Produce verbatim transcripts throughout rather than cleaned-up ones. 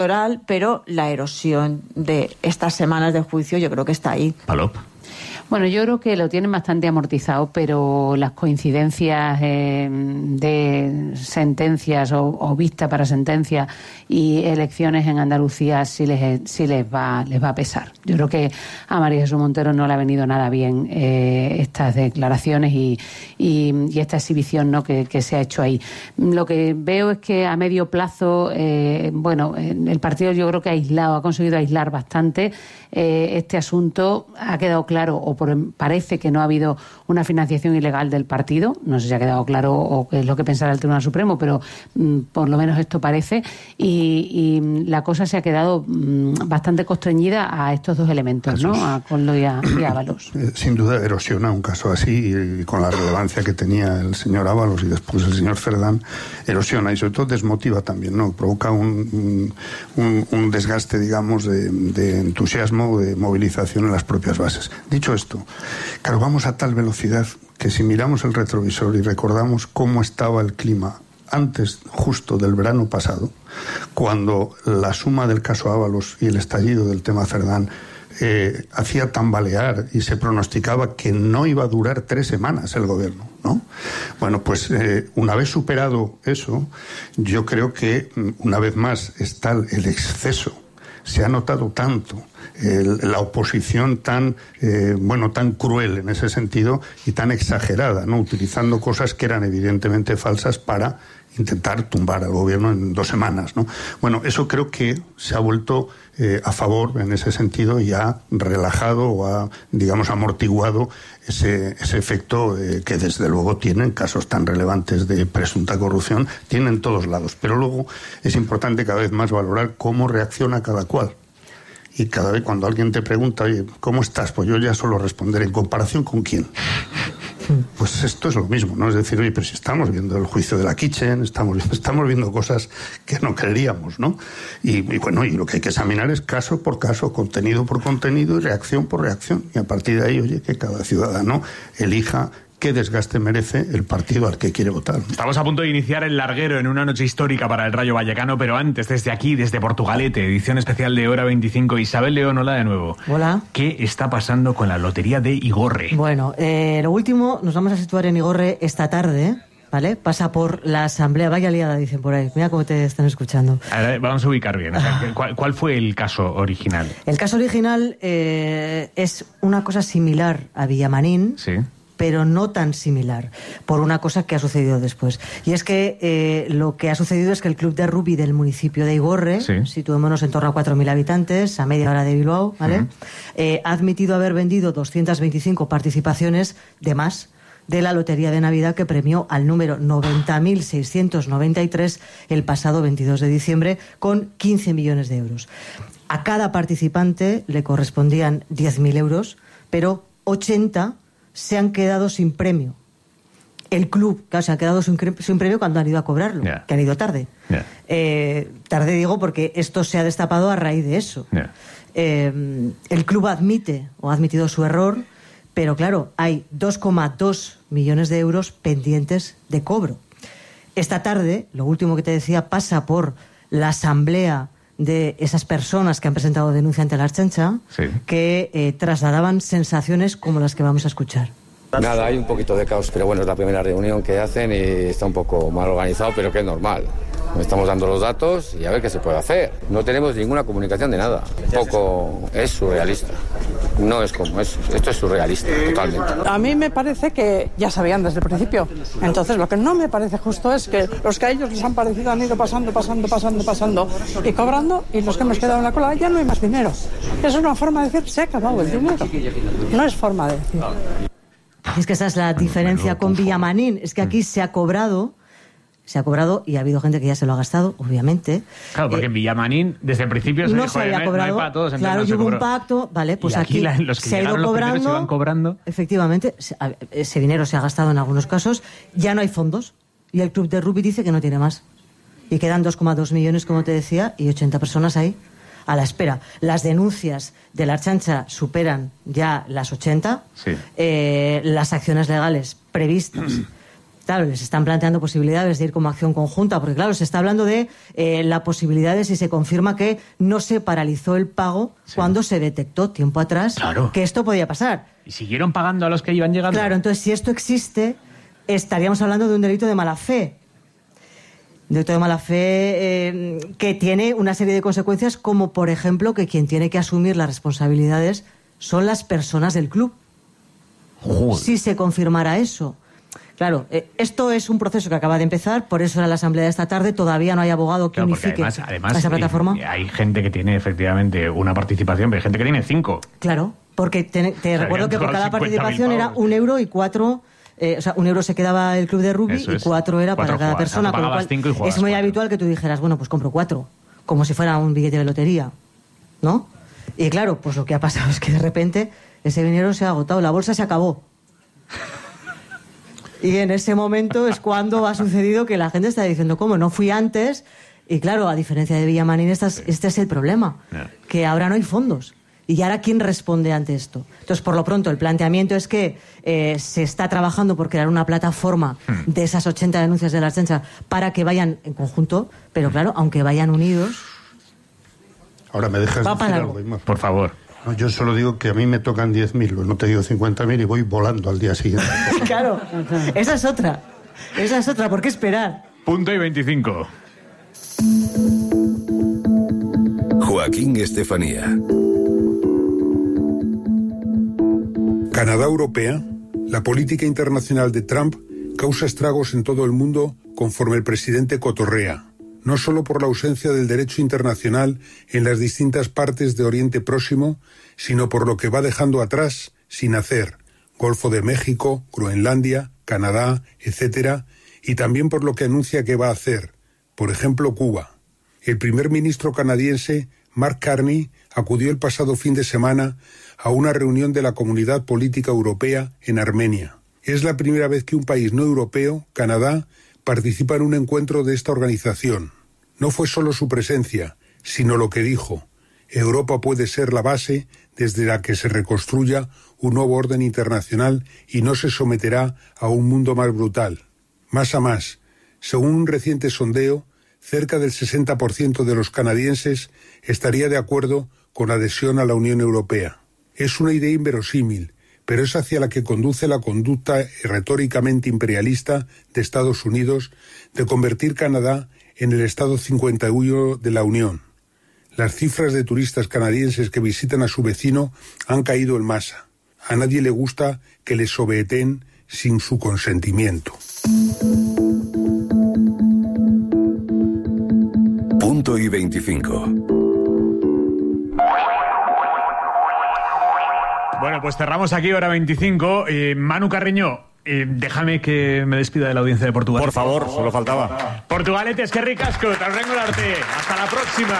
pero la erosión de estas semanas de juicio yo creo que está ahí. Palop. Bueno, yo creo que lo tienen bastante amortizado, pero las coincidencias eh, de sentencias o, o vista para sentencia y elecciones en Andalucía sí les, sí les va les va a pesar. Yo creo que a María Jesús Montero no le ha venido nada bien eh, estas declaraciones y, y, y esta exhibición, ¿no?, que, que se ha hecho ahí. Lo que veo es que a medio plazo, eh, bueno, el partido yo creo que ha aislado, ha conseguido aislar bastante eh, este asunto. Ha quedado claro, o por, parece que no ha habido una financiación ilegal del partido. No sé si ha quedado claro o qué es lo que pensará el Tribunal Supremo, pero mm, por lo menos esto parece. Y, y la cosa se ha quedado mm, bastante constreñida a estos dos elementos, Eso ¿no? es. A Coldo y a, y a Ábalos. Sin duda erosiona un caso así, y con la relevancia que tenía el señor Ábalos y después el señor Cerdán, erosiona y sobre todo desmotiva también, ¿no? Provoca un, un, un desgaste, digamos, de, de entusiasmo, de movilización en las propias bases. Dicho esto, claro, vamos a tal velocidad que si miramos el retrovisor y recordamos cómo estaba el clima antes justo del verano pasado, cuando la suma del caso Ábalos y el estallido del tema Cerdán eh, hacía tambalear y se pronosticaba que no iba a durar tres semanas el gobierno, ¿no? Bueno, pues eh, una vez superado eso, yo creo que una vez más está el exceso. Se ha notado tanto el, la oposición tan eh, bueno tan cruel en ese sentido y tan exagerada, ¿no? Utilizando cosas que eran evidentemente falsas para intentar tumbar al gobierno en dos semanas, ¿no? Bueno, eso creo que se ha vuelto eh, a favor en ese sentido y ha relajado o ha, digamos, amortiguado ese, ese efecto eh, que desde luego tienen casos tan relevantes de presunta corrupción, tienen en todos lados. Pero luego es importante cada vez más valorar cómo reacciona cada cual. Y cada vez cuando alguien te pregunta, oye, ¿cómo estás? Pues yo ya suelo responder, ¿en comparación con quién? Pues esto es lo mismo, ¿no? Es decir, oye, pero si estamos viendo el juicio de la Kitchen, estamos, estamos viendo cosas que no creeríamos, ¿no? Y, y bueno, y lo que hay que examinar es caso por caso, contenido por contenido y reacción por reacción. Y a partir de ahí, oye, que cada ciudadano elija qué desgaste merece el partido al que quiere votar. Estamos a punto de iniciar el larguero en una noche histórica para el Rayo Vallecano, pero antes, desde aquí, desde Portugalete, edición especial de Hora veinticinco. Isabel León, hola de nuevo. Hola. ¿Qué está pasando con la lotería de Igorre? Bueno, eh, lo último, nos vamos a situar en Igorre esta tarde, ¿vale? Pasa por la asamblea, vaya liada, dicen por ahí. Mira cómo te están escuchando. A ver, vamos a ubicar bien. O sea, ¿cuál, ¿Cuál fue el caso original? El caso original eh, es una cosa similar a Villamarín. Sí. Pero no tan similar, por una cosa que ha sucedido después. Y es que eh, lo que ha sucedido es que el club de rugby del municipio de Igorre, sí, situémonos en torno a cuatro mil habitantes, a media hora de Bilbao, ¿vale? Uh-huh. eh, ha admitido haber vendido doscientas veinticinco participaciones de más de la lotería de Navidad que premió al número noventa mil seiscientos noventa y tres el pasado veintidós de diciembre con quince millones de euros. A cada participante le correspondían diez mil euros, pero ochenta se han quedado sin premio. El club, claro, se han quedado sin, sin premio cuando han ido a cobrarlo, yeah. que han ido tarde. Yeah. Eh, tarde digo porque esto se ha destapado a raíz de eso. Yeah. Eh, el club admite o ha admitido su error, pero claro, hay dos coma dos millones de euros pendientes de cobro. Esta tarde, lo último que te decía, pasa por la asamblea de esas personas que han presentado denuncia ante la Ertzaintza, sí, que eh, trasladaban sensaciones como las que vamos a escuchar. Nada, hay un poquito de caos, pero bueno, es la primera reunión que hacen y está un poco mal organizado, pero que es normal. Estamos dando los datos y a ver qué se puede hacer. No tenemos ninguna comunicación de nada. Un poco es surrealista. No es como eso. Esto es surrealista, totalmente. A mí me parece que ya sabían desde el principio. Entonces, lo que no me parece justo es que los que a ellos les han parecido han ido pasando, pasando, pasando, pasando y cobrando, y los que hemos quedado en la cola ya no hay más dinero. Es una forma de decir, se ha acabado el dinero. No es forma de decir. Es que esa es la diferencia con Villamarín. Es que aquí se ha cobrado... Se ha cobrado y ha habido gente que ya se lo ha gastado, obviamente. Claro, porque eh, en Villamarín, desde el principio se no dijo, se había no, cobrado. No hay para todos, claro, no hubo un pacto, vale, pues y aquí, aquí la, los que se ha ido cobrando, se iban cobrando. Efectivamente, ese dinero se ha gastado en algunos casos, ya no hay fondos, y el club de rugby dice que no tiene más. Y quedan dos coma dos millones, como te decía, y ochenta personas ahí a la espera. Las denuncias de la Ertzaintza superan ya las ochenta, sí. eh, las acciones legales previstas claro, les están planteando posibilidades de ir como acción conjunta, porque claro, se está hablando de eh, la posibilidad de si se confirma que no se paralizó el pago sí. cuando se detectó tiempo atrás claro. que esto podía pasar. ¿Y siguieron pagando a los que iban llegando? Claro, entonces si esto existe, estaríamos hablando de un delito de mala fe. Delito de mala fe eh, que tiene una serie de consecuencias, como por ejemplo que quien tiene que asumir las responsabilidades son las personas del club. Joder. Si se confirmara eso. Claro, eh, esto es un proceso que acaba de empezar, por eso era la asamblea de esta tarde, todavía no hay abogado que claro, unifique además, además, a esa plataforma. Hay, hay gente que tiene efectivamente una participación, pero hay gente que tiene cinco. Claro, porque te, te o sea, recuerdo que por cada participación era un euro y cuatro... Eh, o sea, un euro se quedaba el club de rugby es, y cuatro era cuatro para cada jugadas, persona, con lo cual es muy cuatro. habitual que tú dijeras, bueno, pues compro cuatro, como si fuera un billete de lotería, ¿no? Y claro, pues lo que ha pasado es que de repente ese dinero se ha agotado, la bolsa se acabó. Y en ese momento es cuando ha sucedido que la gente está diciendo, ¿cómo? No fui antes. Y claro, a diferencia de Villamarín, este es, este es el problema, que ahora no hay fondos. ¿Y ahora quién responde ante esto? Entonces, por lo pronto, el planteamiento es que eh, se está trabajando por crear una plataforma hmm. de esas ochenta denuncias de la Ertzaintza para que vayan en conjunto, pero claro, aunque vayan unidos... Ahora me dejas decir algo, por favor. No, yo solo digo que a mí me tocan diez mil, no te digo cincuenta mil y voy volando al día siguiente. Claro, esa es otra. Esa es otra, ¿por qué esperar? Punto y veinticinco. Joaquín Estefanía. Canadá europea, la política internacional de Trump causa estragos en todo el mundo conforme el presidente cotorrea, no solo por la ausencia del derecho internacional en las distintas partes de Oriente Próximo, sino por lo que va dejando atrás sin hacer, Golfo de México, Groenlandia, Canadá, etcétera, y también por lo que anuncia que va a hacer, por ejemplo Cuba. El primer ministro canadiense, Mark Carney, acudió el pasado fin de semana a una reunión de la Comunidad Política Europea en Armenia. Es la primera vez que un país no europeo, Canadá, participa en un encuentro de esta organización. No fue solo su presencia, sino lo que dijo: Europa puede ser la base desde la que se reconstruya un nuevo orden internacional y no se someterá a un mundo más brutal. Más a más, según un reciente sondeo, cerca del sesenta por ciento de los canadienses estaría de acuerdo con la adhesión a la Unión Europea. Es una idea inverosímil, pero es hacia la que conduce la conducta retóricamente imperialista de Estados Unidos de convertir Canadá en el Estado cincuenta y uno de la Unión. Las cifras de turistas canadienses que visitan a su vecino han caído en masa. A nadie le gusta que les sobeteen sin su consentimiento. Punto y veinticinco. Bueno, pues cerramos aquí, hora veinticinco. Eh, Manu Carreño, eh, déjame que me despida de la audiencia de Portugal. Por favor, solo faltaba. Portugalete, es que ricasco, Tarrengo Arte. Hasta la próxima.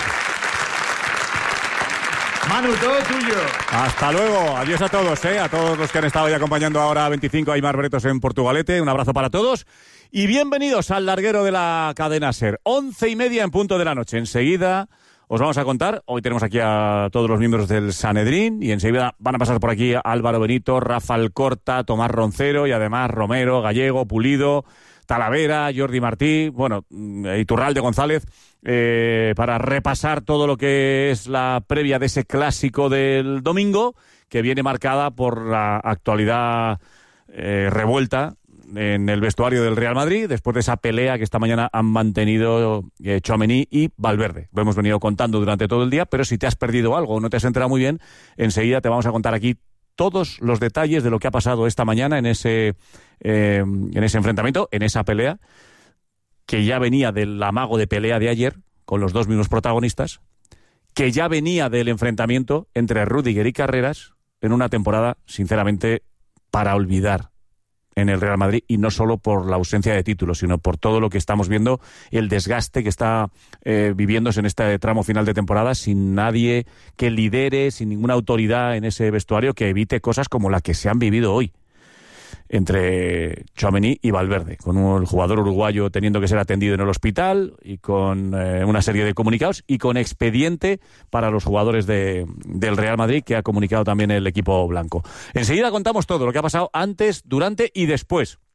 Manu, todo tuyo. Hasta luego. Adiós a todos, ¿eh? A todos los que han estado ahí acompañando ahora a veinticinco a Aimar Bretos en Portugalete. Un abrazo para todos. Y bienvenidos al larguero de la cadena SER. Once y media en punto de la noche. Enseguida os vamos a contar. Hoy tenemos aquí a todos los miembros del Sanedrín y enseguida van a pasar por aquí Álvaro Benito, Rafa Alcorta, Tomás Roncero y además Romero, Gallego, Pulido, Talavera, Jordi Martí, bueno, Iturralde González, eh, para repasar todo lo que es la previa de ese clásico del domingo, que viene marcada por la actualidad eh, revuelta en el vestuario del Real Madrid, después de esa pelea que esta mañana han mantenido eh, Tchouaméni y Valverde. Lo hemos venido contando durante todo el día, pero si te has perdido algo o no te has enterado muy bien, enseguida te vamos a contar aquí todos los detalles de lo que ha pasado esta mañana en ese, eh, en ese enfrentamiento, en esa pelea, que ya venía del amago de pelea de ayer, con los dos mismos protagonistas, que ya venía del enfrentamiento entre Rüdiger y Carreras en una temporada, sinceramente, para olvidar en el Real Madrid, y no solo por la ausencia de títulos, sino por todo lo que estamos viendo, el desgaste que está eh, viviéndose en este tramo final de temporada, sin nadie que lidere, sin ninguna autoridad en ese vestuario que evite cosas como la que se han vivido hoy entre Tchouaméni y Valverde, con un, el jugador uruguayo teniendo que ser atendido en el hospital y con eh, una serie de comunicados y con expediente para los jugadores de, del Real Madrid, que ha comunicado también el equipo blanco. Enseguida contamos todo lo que ha pasado antes, durante y después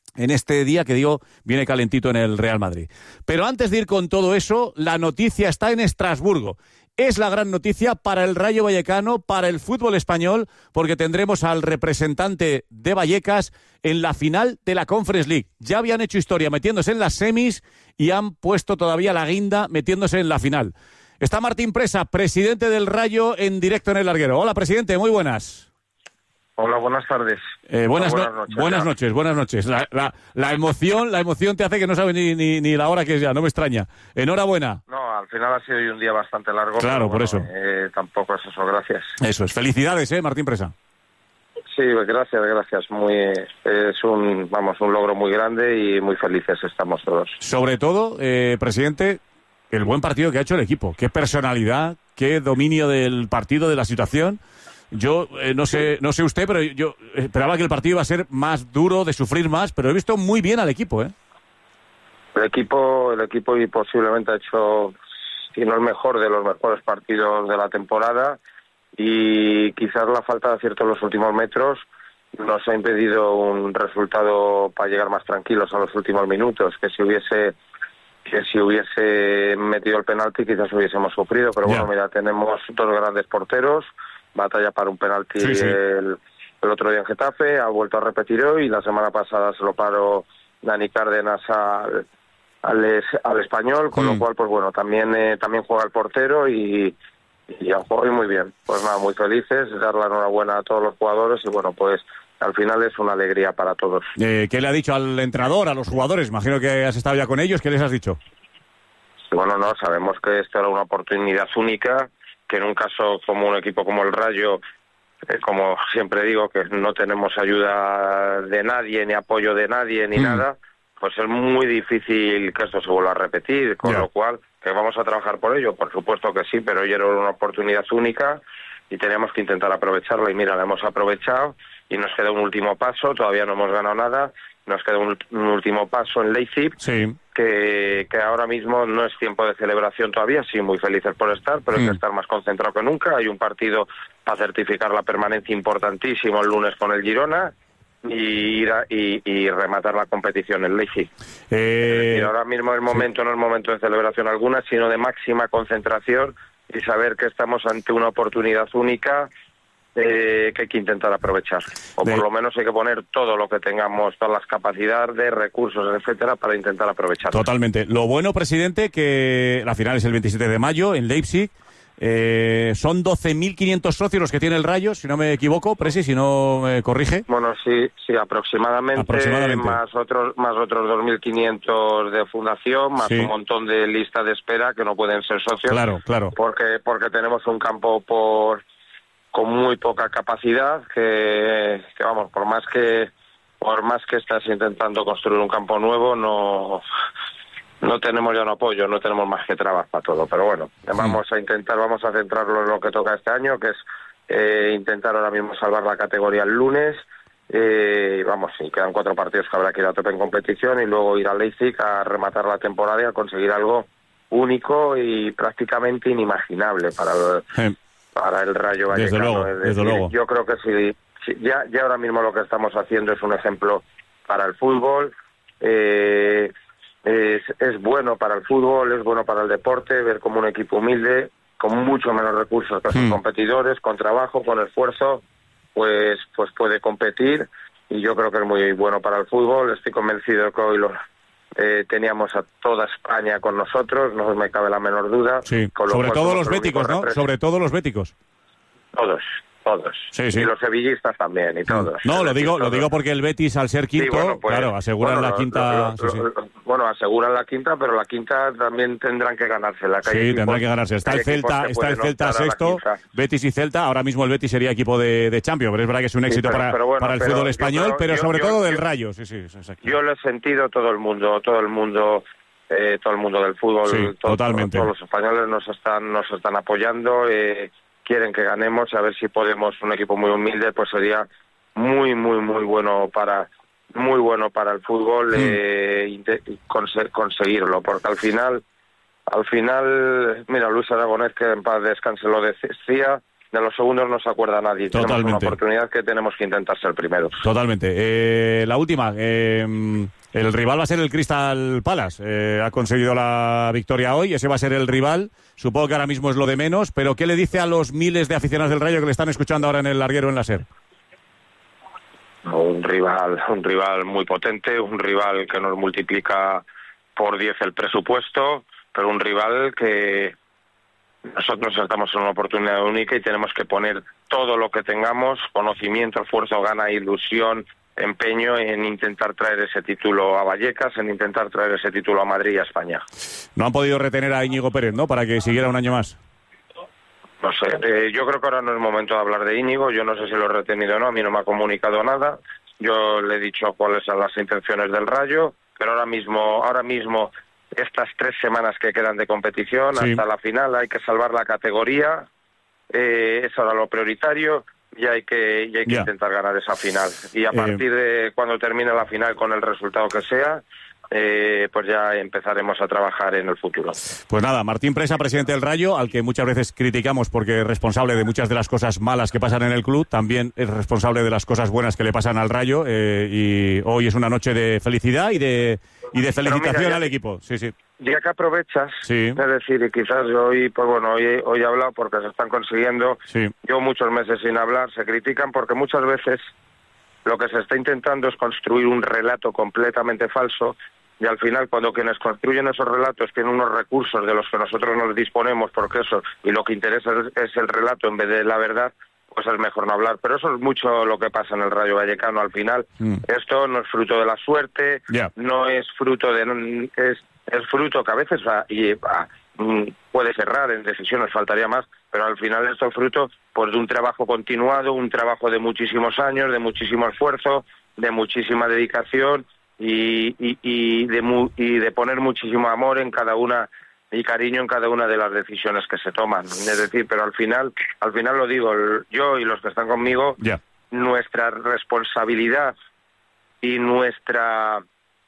en este día que digo viene calentito en el Real Madrid. Pero antes de ir con todo eso, la noticia está en Estrasburgo. Es la gran noticia para el Rayo Vallecano, para el fútbol español, porque tendremos al representante de Vallecas en la final de la Conference League. Ya habían hecho historia metiéndose en las semis y han puesto todavía la guinda metiéndose en la final. Está Martín Presa, presidente del Rayo, en directo en el larguero. Hola, presidente, muy buenas. Hola, buenas tardes. Eh, buenas, buenas no, noches. Buenas noches, buenas noches. La, la, la emoción, la emoción te hace que no sabes ni, ni, ni la hora que es ya, no me extraña. Enhorabuena. No, al final ha sido hoy un día bastante largo. Claro, pero por bueno, eso. Eh, tampoco es eso, gracias. Eso es. Felicidades, eh, Martín Presa. Sí, gracias, gracias. Muy, es un, vamos, un logro muy grande y muy felices estamos todos. Sobre todo, eh, presidente, el buen partido que ha hecho el equipo. Qué personalidad, qué dominio del partido, de la situación. Yo eh, no sé no sé usted, pero yo esperaba que el partido iba a ser más duro, de sufrir más, pero he visto muy bien al equipo, ¿eh? El equipo, el equipo y posiblemente ha hecho, si no el mejor, de los mejores partidos de la temporada, y quizás la falta de acierto en los últimos metros nos ha impedido un resultado para llegar más tranquilos a los últimos minutos, que si hubiese que si hubiese metido el penalti quizás hubiésemos sufrido, pero bueno, yeah. Mira, tenemos dos grandes porteros. Batalla para un penalti sí, sí. El, el otro día en Getafe, ha vuelto a repetir hoy, y la semana pasada se lo paró Dani Cárdenas al, al, es, al Español, con mm. lo cual, pues bueno, también eh, también juega el portero y, y ha jugado muy bien. Pues nada, muy felices, dar la enhorabuena a todos los jugadores y bueno, pues al final es una alegría para todos. Eh, ¿Qué le ha dicho al entrenador, a los jugadores? Imagino que has estado ya con ellos, ¿qué les has dicho? Bueno, no, sabemos que esto era una oportunidad única, que en un caso como un equipo como el Rayo, eh, como siempre digo, que no tenemos ayuda de nadie, ni apoyo de nadie, ni mm. nada, pues es muy difícil que esto se vuelva a repetir, con yeah. lo cual, que vamos a trabajar por ello, por supuesto que sí, pero hoy era una oportunidad única y teníamos que intentar aprovecharla, y mira, la hemos aprovechado y nos queda un último paso, todavía no hemos ganado nada, nos queda un, un último paso en Leipzig, sí. que, que ahora mismo no es tiempo de celebración todavía, sí, muy felices por estar, pero mm. hay que estar más concentrado que nunca. Hay un partido para certificar la permanencia importantísimo el lunes con el Girona y ir a, y, y rematar la competición en Leipzig. Eh... Y ahora mismo el momento sí. no es momento de celebración alguna, sino de máxima concentración y saber que estamos ante una oportunidad única Eh, que hay que intentar aprovechar, o por lo menos hay que poner todo lo que tengamos, todas las capacidades, recursos, etcétera, para intentar aprovechar. Totalmente. Lo bueno, presidente, que la final es el veintisiete de mayo en Leipzig. Eh, son doce mil quinientos socios los que tiene el Rayo, si no me equivoco, Presi, si no me corrige. Bueno, sí, sí, aproximadamente, aproximadamente. más otros más otros dos mil quinientos de fundación, más sí. un montón de lista de espera que no pueden ser socios. Claro, claro. Porque porque tenemos un campo por con muy poca capacidad, que, que vamos, por más que por más que estás intentando construir un campo nuevo, no no tenemos ya un apoyo, no tenemos más que trabas para todo, pero bueno, vamos sí. a intentar, vamos a centrarlo en lo que toca este año, que es eh, intentar ahora mismo salvar la categoría el lunes, eh, y vamos, sí, quedan cuatro partidos que habrá que ir a tope en competición y luego ir a Leipzig a rematar la temporada y a conseguir algo único y prácticamente inimaginable para el... Sí. para el Rayo Vallecano. Desde luego, es decir, desde luego. Yo creo que sí, sí ya, ya ahora mismo lo que estamos haciendo es un ejemplo para el fútbol, eh, es, es bueno para el fútbol, es bueno para el deporte, ver como un equipo humilde, con mucho menos recursos que sus mm. competidores, con trabajo, con esfuerzo, pues, pues puede competir, y yo creo que es muy bueno para el fútbol. Estoy convencido que hoy lo... Eh, teníamos a toda España con nosotros, no me cabe la menor duda. Sí. Sobre todo los béticos, ¿no? Sobre todo los béticos. Todos, todos. Sí, sí. Y los sevillistas también, y todos. No, lo digo, lo digo porque el Betis, al ser quinto, sí, bueno, pues, claro, aseguran bueno, la quinta... Lo, lo, sí, sí. Lo, bueno, aseguran la quinta, pero la quinta también tendrán que ganársela. Sí, equipos, tendrán que ganarse. Está el Celta, está el Celta sexto, Betis y Celta. Ahora mismo el Betis sería equipo de, de Champions, pero es verdad que es un éxito sí, pero, para, pero bueno, para el pero fútbol español, creo, pero yo, sobre yo, todo yo, del Rayo. Sí, sí, exacto. Yo lo he sentido, todo el mundo, todo el mundo... Eh, todo el mundo del fútbol, sí, todo, totalmente. Todos los españoles nos están nos están apoyando, eh, quieren que ganemos, a ver si podemos, un equipo muy humilde, pues sería muy muy muy bueno para muy bueno para el fútbol, sí. eh, cons- conseguirlo, porque al final al final mira, Luis Aragonés, que en paz descanse, lo decía, de los segundos no se acuerda nadie. Totalmente. Tenemos una oportunidad que tenemos que intentar ser primeros. Totalmente. Eh, la última, eh, el rival va a ser el Crystal Palace. Eh, ha conseguido la victoria hoy, ese va a ser el rival. Supongo que ahora mismo es lo de menos, pero ¿qué le dice a los miles de aficionados del Rayo que le están escuchando ahora en el larguero en la SER? Un rival, un rival muy potente, un rival que nos multiplica por diez el presupuesto, pero un rival que nosotros estamos en una oportunidad única y tenemos que poner todo lo que tengamos, conocimiento, esfuerzo, gana, ilusión, empeño en intentar traer ese título a Vallecas, en intentar traer ese título a Madrid y a España. No han podido retener a Íñigo Pérez, ¿no?, para que siguiera un año más. No sé, eh, yo creo que ahora no es momento de hablar de Íñigo, yo no sé si lo he retenido o no, a mí no me ha comunicado nada, yo le he dicho cuáles son las intenciones del Rayo, pero ahora mismo, ahora mismo, estas tres semanas que quedan de competición, sí, hasta la final, hay que salvar la categoría, eh, es ahora lo prioritario, y hay que, y hay que intentar ganar esa final. Y a partir eh... de cuando termine la final, con el resultado que sea, Eh, pues ya empezaremos a trabajar en el futuro. Pues nada, Martín Presa, presidente del Rayo, al que muchas veces criticamos porque es responsable de muchas de las cosas malas que pasan en el club, también es responsable de las cosas buenas que le pasan al Rayo, eh, y hoy es una noche de felicidad y de, y de felicitación mira, ya, al equipo. Sí, sí. Ya que aprovechas, sí, es decir, y quizás hoy, pues bueno, hoy, hoy he hablado porque se están consiguiendo, sí, yo muchos meses sin hablar, se critican porque muchas veces lo que se está intentando es construir un relato completamente falso. Y al final, cuando quienes construyen esos relatos tienen unos recursos de los que nosotros nos disponemos, porque eso, y lo que interesa es el relato en vez de la verdad, pues es mejor no hablar. Pero eso es mucho lo que pasa en el Rayo Vallecano al final. Mm. Esto no es fruto de la suerte, yeah, no es fruto de... es, es fruto que a veces va, y, va, puede cerrar en decisiones, faltaría más, pero al final esto es fruto pues, de un trabajo continuado, un trabajo de muchísimos años, de muchísimo esfuerzo, de muchísima dedicación, Y, y, y, de mu, y de poner muchísimo amor en cada una y cariño en cada una de las decisiones que se toman. Es decir, pero al final, al final lo digo, yo y los que están conmigo, yeah, nuestra responsabilidad y nuestra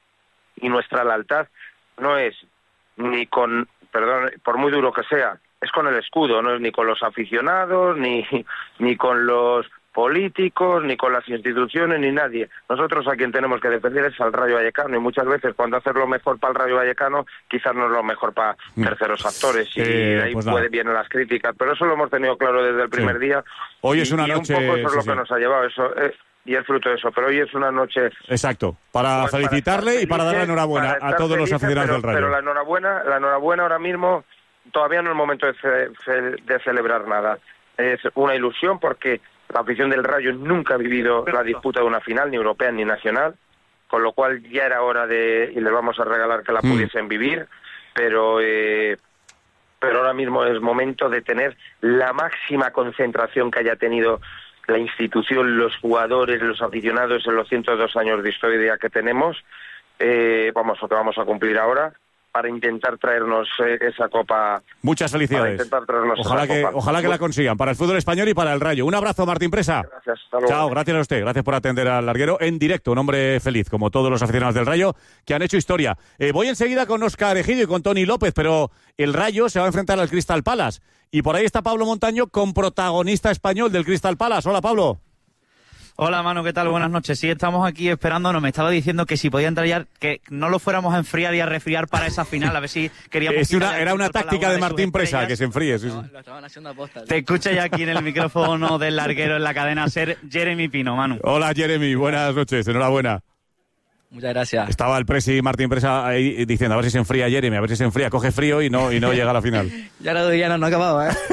y nuestra lealtad no es ni con, perdón, por muy duro que sea, es con el escudo, no es ni con los aficionados, ni, ni con los políticos, ni con las instituciones, ni nadie. Nosotros a quien tenemos que defender es al Rayo Vallecano, y muchas veces cuando hacer lo mejor para el Rayo Vallecano quizás no es lo mejor para terceros actores, y eh, de ahí pues puede, vienen las críticas, pero eso lo hemos tenido claro desde el primer sí. día. Hoy y, es una y noche... un poco eso es sí, lo sí. que nos ha llevado, eso eh, y es fruto de eso, pero hoy es una noche... Exacto, para pues felicitarle para y para darle enhorabuena a todos felices, los aficionados pero, del Rayo. Pero la enhorabuena, la enhorabuena ahora mismo todavía no es momento de, ce de celebrar nada. Es una ilusión porque la afición del Rayo nunca ha vivido la disputa de una final, ni europea ni nacional, con lo cual ya era hora de, y les vamos a regalar que la mm. pudiesen vivir, pero eh, pero ahora mismo es momento de tener la máxima concentración que haya tenido la institución, los jugadores, los aficionados en los ciento dos años de historia que tenemos, eh, vamos, o que vamos a cumplir ahora, para intentar traernos eh, esa copa. Muchas felicidades. Ojalá que, copa. ojalá que la consigan para el fútbol español y para el Rayo. Un abrazo, Martín Presa. Gracias. Hasta luego. Chao, gracias a usted. Gracias por atender al larguero en directo. Un hombre feliz, como todos los aficionados del Rayo, que han hecho historia. Eh, voy enseguida con Óscar Egidio y con Tony López, pero el Rayo se va a enfrentar al Crystal Palace. Y por ahí está Pablo Montaño, con protagonista español del Crystal Palace. Hola, Pablo. Hola, Manu, ¿qué tal? Buenas noches. Sí, estamos aquí esperándonos. Me estaba diciendo que si podía entrar ya, que no lo fuéramos a enfriar y a resfriar para esa final, a ver si queríamos... Es una, era una táctica de Martín Presa, que se enfríe. Sí, sí. No, lo estaban haciendo a posta. Te escucha ya aquí en el micrófono del larguero en la cadena SER, Jeremy Pino, Manu. Hola, Jeremy, buenas noches, enhorabuena. Muchas gracias. Estaba el presi Martín Presa ahí diciendo a ver si se enfría Jeremy, a ver si se enfría, coge frío y no y no llega a la final. Ya no, ya no, no acababa, ¿eh?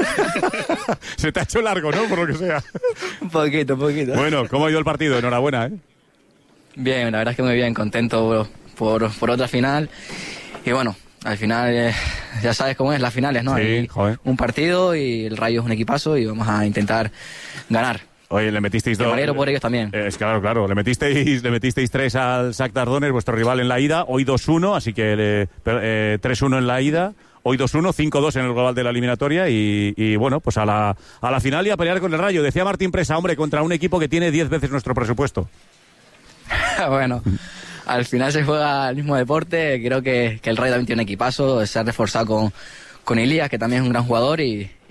Se te ha hecho largo, ¿no? Por lo que sea. Un poquito, un poquito. Bueno, ¿cómo ha ido el partido? Enhorabuena, ¿eh? Bien, la verdad es que muy bien, contento por, por otra final. Y bueno, al final eh, ya sabes cómo es las finales, ¿no? Sí, Hay joder. Un partido y el Rayo es un equipazo y vamos a intentar ganar. Oye, le metisteis dos. Me alegro por ellos también. Eh, es claro, claro. Le metisteis, le metisteis tres al Shakhtar Donetsk, vuestro rival en la ida. Hoy dos uno, así que le, eh, tres uno en la ida. Hoy dos uno, cinco dos en el global de la eliminatoria. Y, y bueno, pues a la, a la final y a pelear con el Rayo. Decía Martín Presa, hombre, contra un equipo que tiene diez veces nuestro presupuesto. Bueno, al final se juega el mismo deporte. Creo que, que el Rayo también tiene un equipazo. Se ha reforzado con, con Elías, que también es un gran jugador. Y,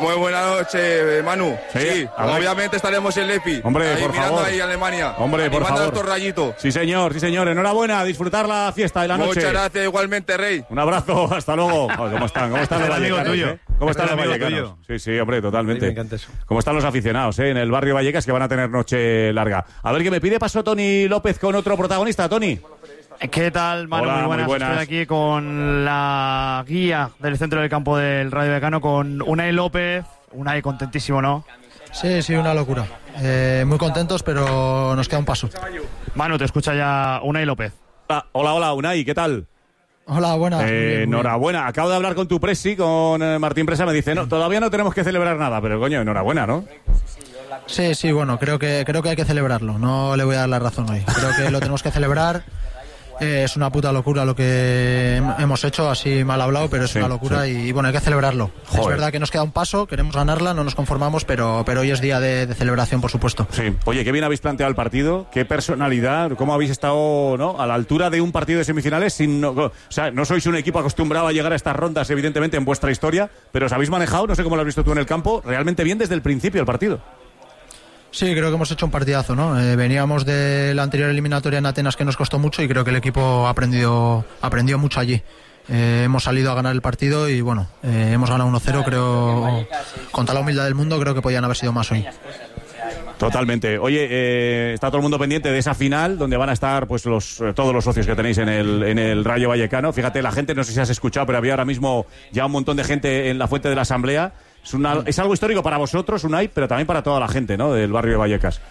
Muy buenas noches, Manu. Sí, Sí, obviamente estaremos en Lepi. Hombre, ahí, por mirando favor. ahí a Alemania. Hombre, por animando favor. a estos rayitos. Sí, señor, sí, señor. Enhorabuena, a disfrutar la fiesta de la noche. Muchas gracias, igualmente, Rey. Un abrazo, hasta luego. Joder, ¿cómo están? ¿Cómo están Es los el amigo vallecanos? tuyo. eh? ¿Cómo Es están el los amigo vallecanos? tuyo. Sí, sí, hombre, totalmente. A mí me encanta eso. ¿Cómo están los aficionados eh? en el barrio Vallecas que van a tener noche larga? A ver, que me pide paso Tony López con otro protagonista. Tony. ¿Qué tal, Manu? Hola, muy, buenas. muy buenas. Estoy aquí con la guía del centro del campo del Rayo Vallecano, con Unai López. Unai, contentísimo, ¿no? Sí, sí, una locura. Eh, muy contentos, pero nos queda un paso. Manu, te escucha ya Unai López. Hola, hola, hola, Unai, ¿qué tal? Hola, buenas. Eh, Muy bien, muy bien. enhorabuena. Acabo de hablar con tu presi, con eh, Martín Presa. Me dice, no, todavía no tenemos que celebrar nada, pero coño, enhorabuena, ¿no? Sí, sí, bueno, creo que, creo que hay que celebrarlo. No le voy a dar la razón hoy. Creo que lo tenemos que celebrar. Eh, es una puta locura lo que hem- hemos hecho, así mal hablado, pero es Sí, una locura sí. y bueno, hay que celebrarlo. Joder. Es verdad que nos queda un paso, queremos ganarla, no nos conformamos, pero, pero hoy es día de, de celebración, por supuesto. Sí. Oye, qué bien habéis planteado el partido, qué personalidad, cómo habéis estado, ¿no?, a la altura de un partido de semifinales. Sin, no, o sea, no sois un equipo acostumbrado a llegar a estas rondas, evidentemente, en vuestra historia, pero os habéis manejado, no sé cómo lo has visto tú en el campo, realmente bien desde el principio del partido. Sí, creo que hemos hecho un partidazo, ¿no? Eh, veníamos de la anterior eliminatoria en Atenas que nos costó mucho y creo que el equipo ha aprendido, aprendió mucho allí. Eh, hemos salido a ganar el partido y bueno, eh, hemos ganado uno cero, creo, con toda la humildad del mundo, creo que podían haber sido más hoy. Totalmente. Oye, eh, está todo el mundo pendiente de esa final donde van a estar pues los eh, todos los socios que tenéis en el, en el Rayo Vallecano. Fíjate, la gente, no sé si has escuchado, pero había ahora mismo ya un montón de gente en la fuente de la Asamblea. Es, una, es algo histórico para vosotros, Unai, pero también para toda la gente, ¿no?, del barrio de Vallecas.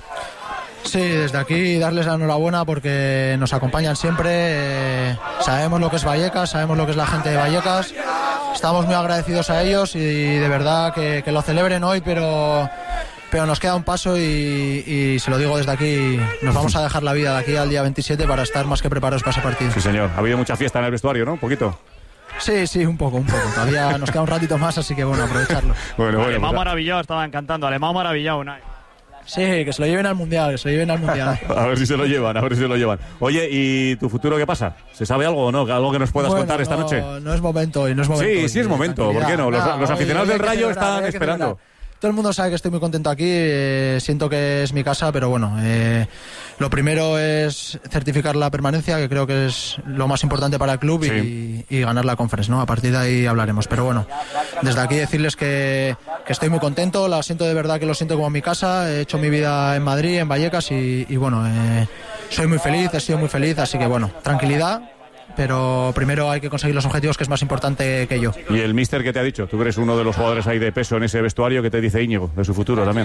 Sí, desde aquí darles la enhorabuena porque nos acompañan siempre. Eh, sabemos lo que es Vallecas, sabemos lo que es la gente de Vallecas. Estamos muy agradecidos a ellos y de verdad que, que lo celebren hoy, pero, pero nos queda un paso y, y se lo digo desde aquí, nos vamos a dejar la vida de aquí al día veintisiete para estar más que preparados para ese partido. Sí, señor. Ha habido mucha fiesta en el vestuario, ¿no? Un poquito. Sí, sí, un poco, un poco. Todavía nos queda un ratito más, así que bueno, aprovecharlo. Bueno, bueno, Alemán pues, maravillado, estaban cantando. Alemán maravillado, Unai. Sí, que se lo lleven al Mundial, que se lo lleven al Mundial. a ver si se lo llevan, a ver si se lo llevan. Oye, ¿y tu futuro qué pasa? ¿Se sabe algo o no? ¿Algo que nos puedas Bueno, contar esta no, noche? No es momento hoy, no es momento. Sí, hoy, sí es momento. ¿Por qué no? Los, Nah, los hoy- aficionados hoy hay del que Rayo celebrar, hoy están hay que esperando. celebrar. Todo el mundo sabe que estoy muy contento aquí, eh, siento que es mi casa, pero bueno, eh, lo primero es certificar la permanencia, que creo que es lo más importante para el club, y, y ganar la Conference, ¿no? A partir de ahí hablaremos. Pero bueno, desde aquí decirles que, que estoy muy contento, la siento de verdad, que lo siento como mi casa, he hecho mi vida en Madrid, en Vallecas, y, y bueno, eh, soy muy feliz, he sido muy feliz, así que bueno, tranquilidad. Pero primero hay que conseguir los objetivos, que es más importante que yo. ¿Y el míster qué te ha dicho? Tú eres uno de los jugadores ahí de peso en ese vestuario, que te dice Íñigo de su futuro también.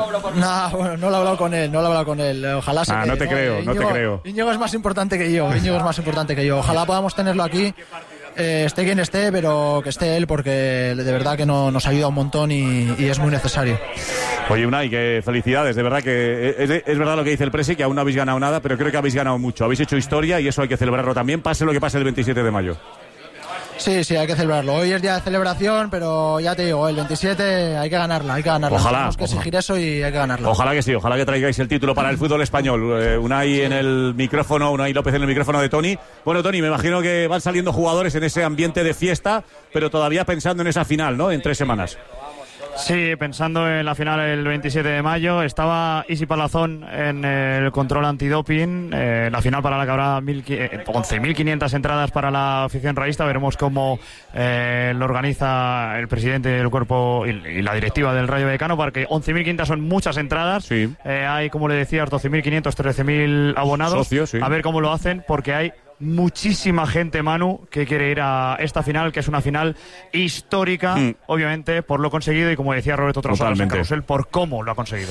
No, bueno, no lo he hablado con él, no lo he hablado con él. Ojalá se Ah, quede, no te creo, no te Íñigo- creo. Íñigo es más importante que yo, Íñigo es más importante que yo. Ojalá podamos tenerlo aquí, eh, esté quien esté, pero que esté él, porque de verdad que no, nos ayuda un montón y, y es muy necesario. Oye, Unai, que felicidades, de verdad que es, es verdad lo que dice el Presi, que aún no habéis ganado nada, pero creo que habéis ganado mucho. Habéis hecho historia y eso hay que celebrarlo también, pase lo que pase el veintisiete de mayo. Sí, sí, hay que celebrarlo. Hoy es día de celebración, pero ya te digo, el veintisiete hay que ganarla, hay que ganarla. Ojalá, Tenemos que ojalá. exigir eso y hay que ganarla. Ojalá que sí, ojalá que traigáis el título para el fútbol español. Eh, Unai en el micrófono, Unai López en el micrófono de Tony. Bueno, Tony, me imagino que van saliendo jugadores en ese ambiente de fiesta, pero todavía pensando en esa final, ¿no?, en tres semanas. Sí, pensando en la final el veintisiete de mayo, estaba Isi Palazón en el control antidoping, eh, la final para la que habrá once mil quinientas entradas para la afición raísta. Veremos cómo eh, lo organiza el presidente del cuerpo y, y la directiva del Rayo Vallecano, porque once mil quinientas son muchas entradas. Sí. Eh, hay, como le decía, doce mil quinientos, trece mil abonados. Socios, sí. A ver cómo lo hacen, porque hay muchísima gente, Manu, que quiere ir a esta final, que es una final histórica, Mm. obviamente, por lo conseguido y, como decía Roberto Trossard en Totalmente. Carrusel, por cómo lo ha conseguido.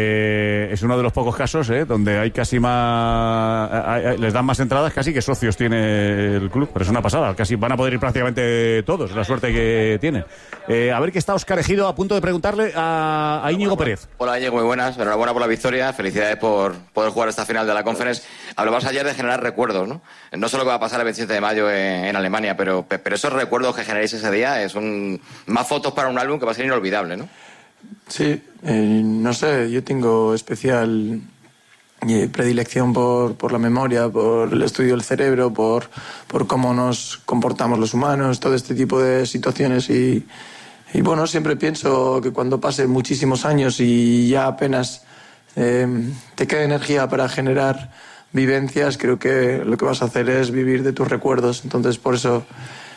Eh, es uno de los pocos casos eh, donde hay casi más, hay- hay- les dan más entradas casi que socios tiene el club, pero es una pasada, casi van a poder ir prácticamente todos, la suerte que tienen. Eh, a ver, que está Óscar Ejido a punto de preguntarle a, a Íñigo Pérez. Hola Íñigo, muy buenas, enhorabuena por la victoria, felicidades por poder jugar esta final de la Conference. Hablabas ayer de generar recuerdos, ¿no? No solo que va a pasar el veintisiete de mayo en, en Alemania, pero, pero esos recuerdos que generáis ese día son más fotos para un álbum que va a ser inolvidable, ¿no? Sí, eh, no sé, yo tengo especial eh, predilección por, por la memoria, por el estudio del cerebro, por, por cómo nos comportamos los humanos, todo este tipo de situaciones y, y bueno, siempre pienso que cuando pasen muchísimos años y ya apenas eh, te queda energía para generar vivencias, creo que lo que vas a hacer es vivir de tus recuerdos. Entonces, por eso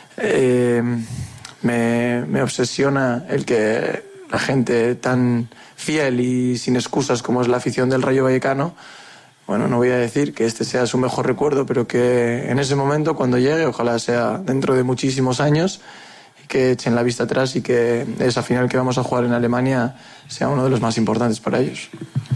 eh, me, me obsesiona el que la gente tan fiel y sin excusas como es la afición del Rayo Vallecano, bueno, no voy a decir que este sea su mejor recuerdo, pero que en ese momento, cuando llegue, ojalá sea dentro de muchísimos años, que echen la vista atrás y que esa final que vamos a jugar en Alemania sea uno de los más importantes para ellos.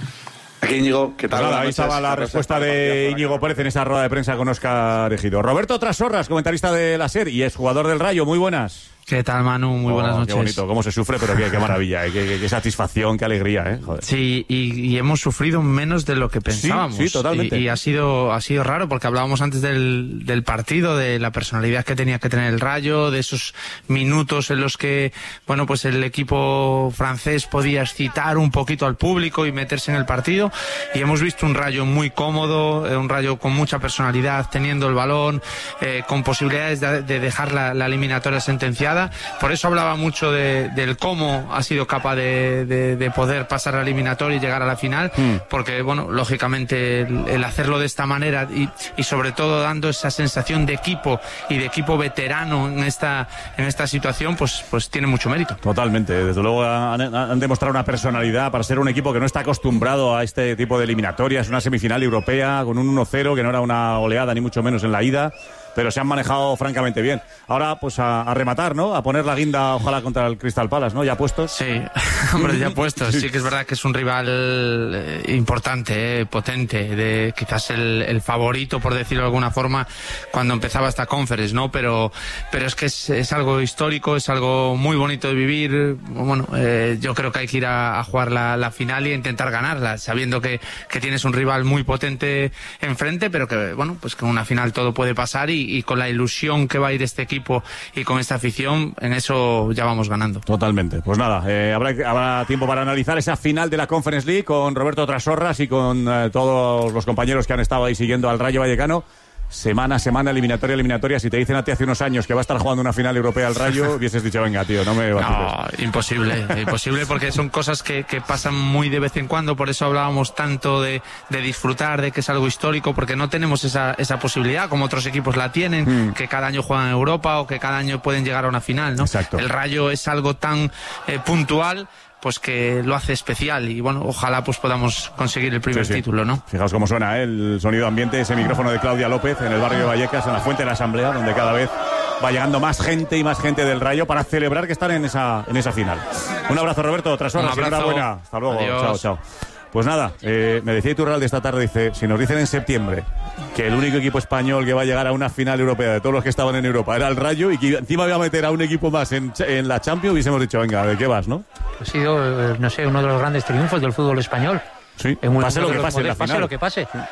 Aquí Íñigo, ¿qué tal? Pues nada, ahí estaba la respuesta de Íñigo Pérez en esa rueda de prensa con Óscar Ejido. Roberto Trasorras, comentarista de la SER y es jugador del Rayo, muy buenas. ¿Qué tal, Manu? Muy oh, buenas noches. Qué bonito, cómo se sufre, pero qué, qué maravilla, eh, qué, qué, qué satisfacción, qué alegría, ¿eh? Joder. Sí, y, y hemos sufrido menos de lo que pensábamos. Sí, sí, totalmente. Y, y ha sido ha sido raro, porque hablábamos antes del, del partido, de la personalidad que tenía que tener el Rayo, de esos minutos en los que, bueno, pues el equipo francés podía excitar un poquito al público y meterse en el partido, y hemos visto un Rayo muy cómodo, un Rayo con mucha personalidad, teniendo el balón, eh, con posibilidades de, de dejar la, la eliminatoria sentenciada. Por eso hablaba mucho de, del cómo ha sido capaz de, de, de poder pasar a la eliminatoria y llegar a la final, mm. porque, bueno, lógicamente el, el hacerlo de esta manera y, y sobre todo dando esa sensación de equipo y de equipo veterano en esta en esta situación, pues, pues tiene mucho mérito. Totalmente, desde luego han, han demostrado una personalidad para ser un equipo que no está acostumbrado a este tipo de eliminatorias, una semifinal europea con un uno cero que no era una oleada ni mucho menos en la ida, pero se han manejado francamente bien. Ahora, pues a, a rematar, ¿no? A poner la guinda, ojalá, contra el Crystal Palace, ¿no? ¿Ya puestos? Sí, hombre, ya puestos. Sí que es verdad que es un rival eh, importante, eh, potente, de quizás el, el favorito, por decirlo de alguna forma, cuando empezaba esta conference, ¿no? Pero, pero es que es, es algo histórico, es algo muy bonito de vivir. Bueno, eh, yo creo que hay que ir a, a jugar la, la final y a intentar ganarla, sabiendo que, que tienes un rival muy potente enfrente, pero que, bueno, pues que en una final todo puede pasar y y con la ilusión que va a ir este equipo y con esta afición, en eso ya vamos ganando. Totalmente. Pues nada, eh, habrá, habrá tiempo para analizar esa final de la Conference League con Roberto Trasorras y con eh, todos los compañeros que han estado ahí siguiendo al Rayo Vallecano. Semana a semana, eliminatoria, eliminatoria. Si te dicen a ti hace unos años que va a estar jugando una final europea al Rayo, hubieses dicho, venga, tío, no me vaciles. No, imposible, imposible, porque son cosas que, que pasan muy de vez en cuando. Por eso hablábamos tanto de, de disfrutar, de que es algo histórico, porque no tenemos esa, esa posibilidad, como otros equipos la tienen, mm. que cada año juegan en Europa o que cada año pueden llegar a una final, ¿no? Exacto. El Rayo es algo tan eh, puntual, pues que lo hace especial y bueno, ojalá pues podamos conseguir el primer sí, sí. título, ¿no? Fijaos cómo suena, ¿eh? El sonido ambiente, ese micrófono de Claudia López en el barrio de Vallecas, en la Fuente de la Asamblea, donde cada vez va llegando más gente y más gente del Rayo para celebrar que están en esa, en esa final. Un abrazo, Roberto, Trasorras, enhorabuena. Hasta luego, adiós. Chao, chao. Pues nada, eh, me decía Iturralde esta tarde, dice, si nos dicen en septiembre que el único equipo español que va a llegar a una final europea de todos los que estaban en Europa era el Rayo y que encima iba a meter a un equipo más en, en la Champions, hubiésemos dicho, venga, ¿de qué vas, no? Ha sido, no sé, uno de los grandes triunfos del fútbol español. Sí, en pase lo que pase en la pase final. lo que pase. Sí.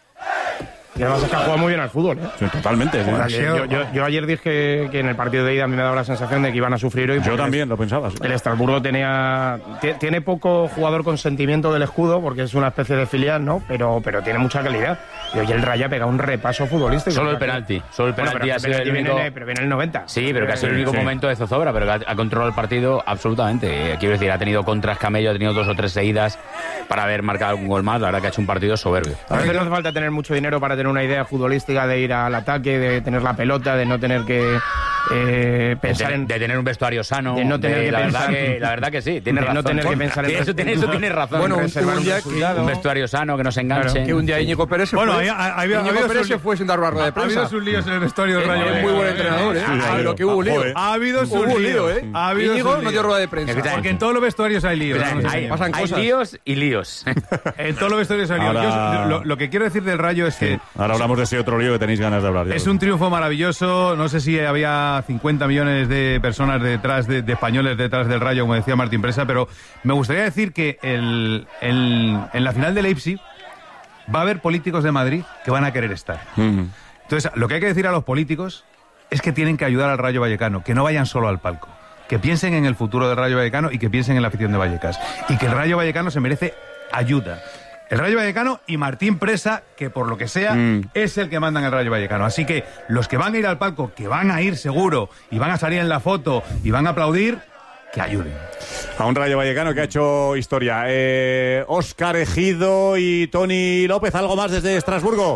Y además es que ha jugado muy bien al fútbol, ¿eh? Sí, totalmente. Joder, yo, yo, yo ayer dije que en el partido de ida a mí me daba la sensación de que iban a sufrir hoy. Yo también lo pensaba. Sí. El Estrasburgo tenía tiene poco jugador con sentimiento del escudo, porque es una especie de filial, ¿no? Pero, pero tiene mucha calidad. Y hoy el Rayo ha pegado un repaso futbolístico. Solo el penalti. Solo el penalti bueno, ha sido el único... viene, pero viene el noventa. Sí, pero que ha sido el único sí. momento de zozobra, pero que ha, ha controlado el partido absolutamente. Quiero decir, ha tenido contras Camello, ha tenido dos o tres seguidas para haber marcado un gol más. La verdad que ha hecho un partido soberbio. A veces no hace falta tener mucho dinero para tener una idea futbolística, de ir al ataque, de tener la pelota, de no tener que eh, pensar de, en... De tener un vestuario sano. De no tener de, que la pensar... Verdad que, la verdad que sí, tiene de razón. no tener que pensar en... Eso tiene, eso tiene razón. Bueno, un, un, día un, un vestuario sano, que no se enganche. Claro, que un día Íñigo Pérez se bueno, fue. Bueno, había, Íñigo había Pérez se fue sin dar barra de prensa. Ha habido sus líos en el vestuario del Rayo. Es muy buen entrenador, ¿eh? Sí, pero que hubo lío. Ha habido sus hubo líos, lío, ¿eh? Ha habido Íñigo no dio rueda de prensa. Porque en todos los vestuarios hay líos. ¿no? Hay, pasan hay cosas. líos y líos. En todos los vestuarios hay líos. Ahora... Yo, lo, lo que quiero decir del Rayo es sí. que... Ahora hablamos de ese otro lío que tenéis ganas de hablar. Es un triunfo maravilloso. No sé si había cincuenta millones de personas detrás, de, de españoles detrás del Rayo, como decía Martín Presa, pero me gustaría decir que el, el, en la final de Leipzig va a haber políticos de Madrid que van a querer estar. Mm. Entonces, lo que hay que decir a los políticos es que tienen que ayudar al Rayo Vallecano, que no vayan solo al palco, que piensen en el futuro del Rayo Vallecano y que piensen en la afición de Vallecas. Y que el Rayo Vallecano se merece ayuda. El Rayo Vallecano y Martín Presa, que por lo que sea, mm. es el que manda en el Rayo Vallecano. Así que los que van a ir al palco, que van a ir seguro, y van a salir en la foto, y van a aplaudir, que ayuden. A un Rayo Vallecano que ha hecho historia. Eh, Óscar Ejido y Tony López, ¿algo más desde Estrasburgo?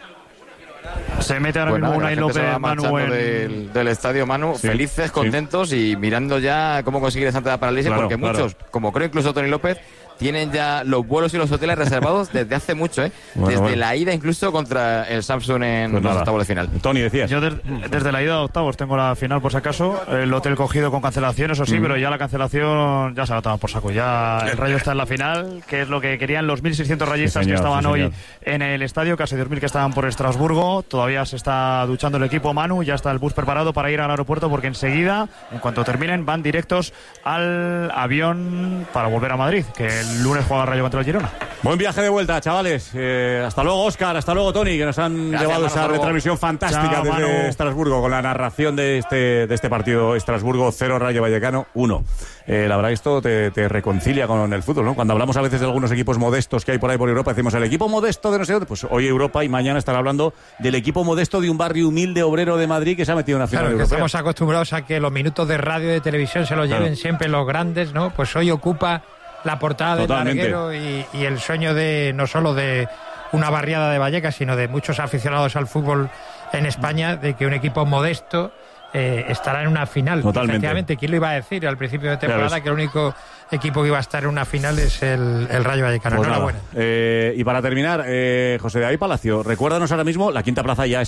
Se mete ahora Bueno, mismo la Unai gente se va López, Manu, marchando en... del, del estadio, Manu, Sí, felices, sí. contentos y mirando ya cómo conseguir esa entrada para el Elche, Claro, porque claro. muchos, como creo incluso Tony López, tienen ya los vuelos y los hoteles reservados desde hace mucho, ¿eh? Bueno, desde bueno. la ida incluso contra el Samsung en Pues los nada. octavos de final. Tony, decías. Yo des- desde la ida a octavos tengo la final por si acaso, el hotel cogido con cancelación, eso sí, Mm. pero ya la cancelación ya se la toma por saco. Ya el Rayo está en la final, que es lo que querían los mil seiscientos rayistas Sí, señor, que estaban sí, hoy señor. en el estadio, casi dos mil que estaban por Estrasburgo. Todavía se está duchando el equipo Manu, ya está el bus preparado para ir al aeropuerto porque enseguida, en cuanto terminen, van directos al avión para volver a Madrid, que el lunes juega el Rayo contra el Girona. Buen viaje de vuelta, chavales. Eh, hasta luego, Óscar. Hasta luego, Tony, que nos han Gracias, llevado Manu, esa hasta luego. retransmisión fantástica Chao, desde Manu. Estrasburgo con la narración de este, de este partido. Estrasburgo cero, Rayo Vallecano uno. Eh, la verdad, esto te, te reconcilia con el fútbol, ¿no? Cuando hablamos a veces de algunos equipos modestos que hay por ahí por Europa, decimos el equipo modesto de no sé dónde. Pues hoy Europa y mañana estará hablando del equipo modesto de un barrio humilde obrero de Madrid que se ha metido en una final Claro, que europea. estamos acostumbrados a que los minutos de radio y de televisión se los Claro. lleven siempre los grandes, ¿no? Pues hoy ocupa la portada del Totalmente. larguero y, y el sueño de no solo de una barriada de Vallecas, sino de muchos aficionados al fútbol en España, de que un equipo modesto eh, estará en una final. Totalmente. Efectivamente, ¿quién lo iba a decir al principio de Ya temporada? ves. Que el único equipo que iba a estar en una final es el, el Rayo Vallecano. Pues nada. Enhorabuena. Eh, y para terminar, eh, José David Palacio, recuérdanos ahora mismo, la quinta plaza ya es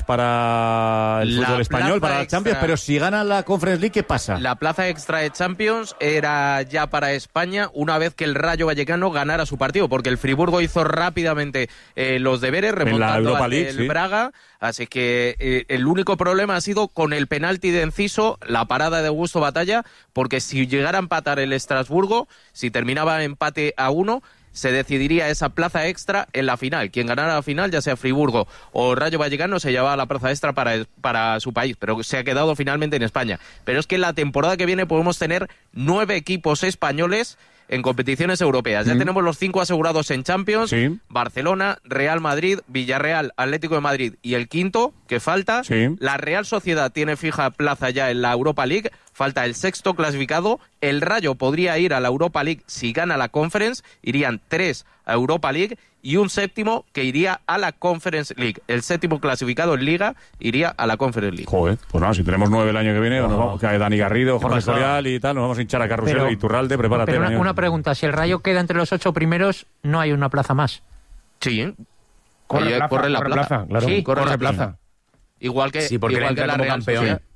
para el La fútbol español, plaza para la extra. Champions, pero si gana la Conference League, ¿qué pasa? La plaza extra de Champions era ya para España una vez que el Rayo Vallecano ganara su partido, porque el Friburgo hizo rápidamente eh, los deberes remontando Europa al League, del sí. Braga, así que eh, el único problema ha sido con el penalti de Enciso, la parada de Augusto Batalla, porque si llegara a empatar el Estrasburgo, si terminaba empate a uno, se decidiría esa plaza extra en la final. Quien ganara la final, ya sea Friburgo o Rayo Vallecano, se llevaba la plaza extra para, para su país, pero se ha quedado finalmente en España. Pero es que la temporada que viene podemos tener nueve equipos españoles en competiciones europeas. Ya Mm. tenemos los cinco asegurados en Champions, Sí. Barcelona, Real Madrid, Villarreal, Atlético de Madrid y el quinto, que falta, Sí. la Real Sociedad tiene fija plaza ya en la Europa League, falta el sexto clasificado, el Rayo podría ir a la Europa League si gana la Conference, irían tres a Europa League y un séptimo que iría a la Conference League. El séptimo clasificado en Liga iría a la Conference League. Joder, pues nada, si tenemos nueve el año que viene, nos vamos, que hay Dani Garrido, Jorge pasa? Escorial y tal, nos vamos a hinchar a Carrusel Pero- y Turralde, prepárate. Pero una, mañana. una pregunta, si el Rayo queda entre los ocho primeros, no hay una plaza más. Sí. Corre Oye, plaza, corre la corre plaza. plaza, claro. Sí, Corre corre plaza. Igual que, Sí, porque igual entra que la como Real campeón. Sociedad.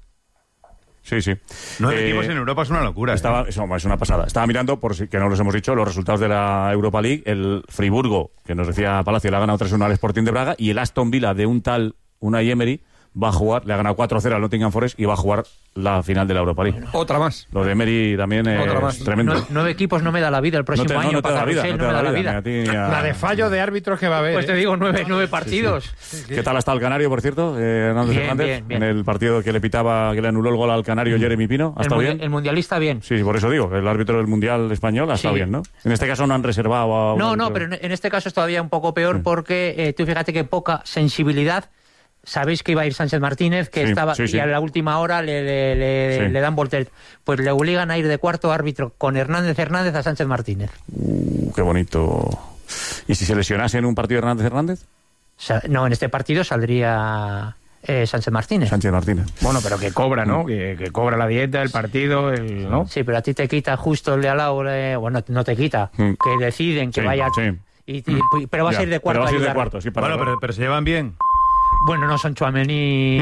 Sí, sí. Nueve Eh, equipos en Europa es una locura. Estaba, ¿eh? eso, es una pasada. Estaba mirando, por si que no los hemos dicho, los resultados de la Europa League. El Friburgo, que nos decía Palacio, le ha ganado tres uno al Sporting de Braga. Y el Aston Villa, de un tal Unai Emery, va a jugar, le ha ganado cuatro cero al Nottingham Forest y va a jugar la final de la Europa League. Otra más. Lo de Emery también Otra es más. tremendo. Nue- nueve equipos no me da la vida el próximo No te- no, año no te para da la vida, Carrusel, no te da la vida, ni a ti ni a- La de fallo de árbitros que va a haber. Pues te ¿eh? digo, nueve, nueve partidos. ¿Qué tal está el Canario, por cierto, eh, Hernández Bien, Hernández? bien, bien. En el partido que le pitaba, que le anuló el gol al Canario Jeremy Pino. ¿Ha El, estado mundi- bien? el mundialista bien. Sí, por eso digo, el árbitro del Mundial español ha estado Sí. bien, ¿no? En este caso no han reservado a un No, no, árbitro. pero en- en este caso es todavía un poco peor porque eh, tú fíjate que poca sensibilidad. Sabéis que iba a ir Sánchez Martínez, que Sí, estaba sí, sí. y a la última hora le, le, le- Sí. le dan volter. Pues le obligan a ir de cuarto árbitro con Hernández Hernández a Sánchez Martínez. Uh, qué bonito. ¿Y si se lesionase en un partido Hernández Hernández? Sa- no, en este partido saldría eh, Sánchez Martínez. Sánchez Martínez. Bueno, pero que cobra, ¿no? Que, que cobra la dieta, el partido, el, ¿no? Sí, pero a ti te quita justo el de al lado, eh, bueno, no te quita, Mm. que deciden que Sí, vaya... sí. Y, y- pero vas Ya, a ir de cuarto pero vas a ir de ayudar. cuarto, sí, para Bueno, pero, pero se llevan bien. Bueno, no son Tchouaméni y...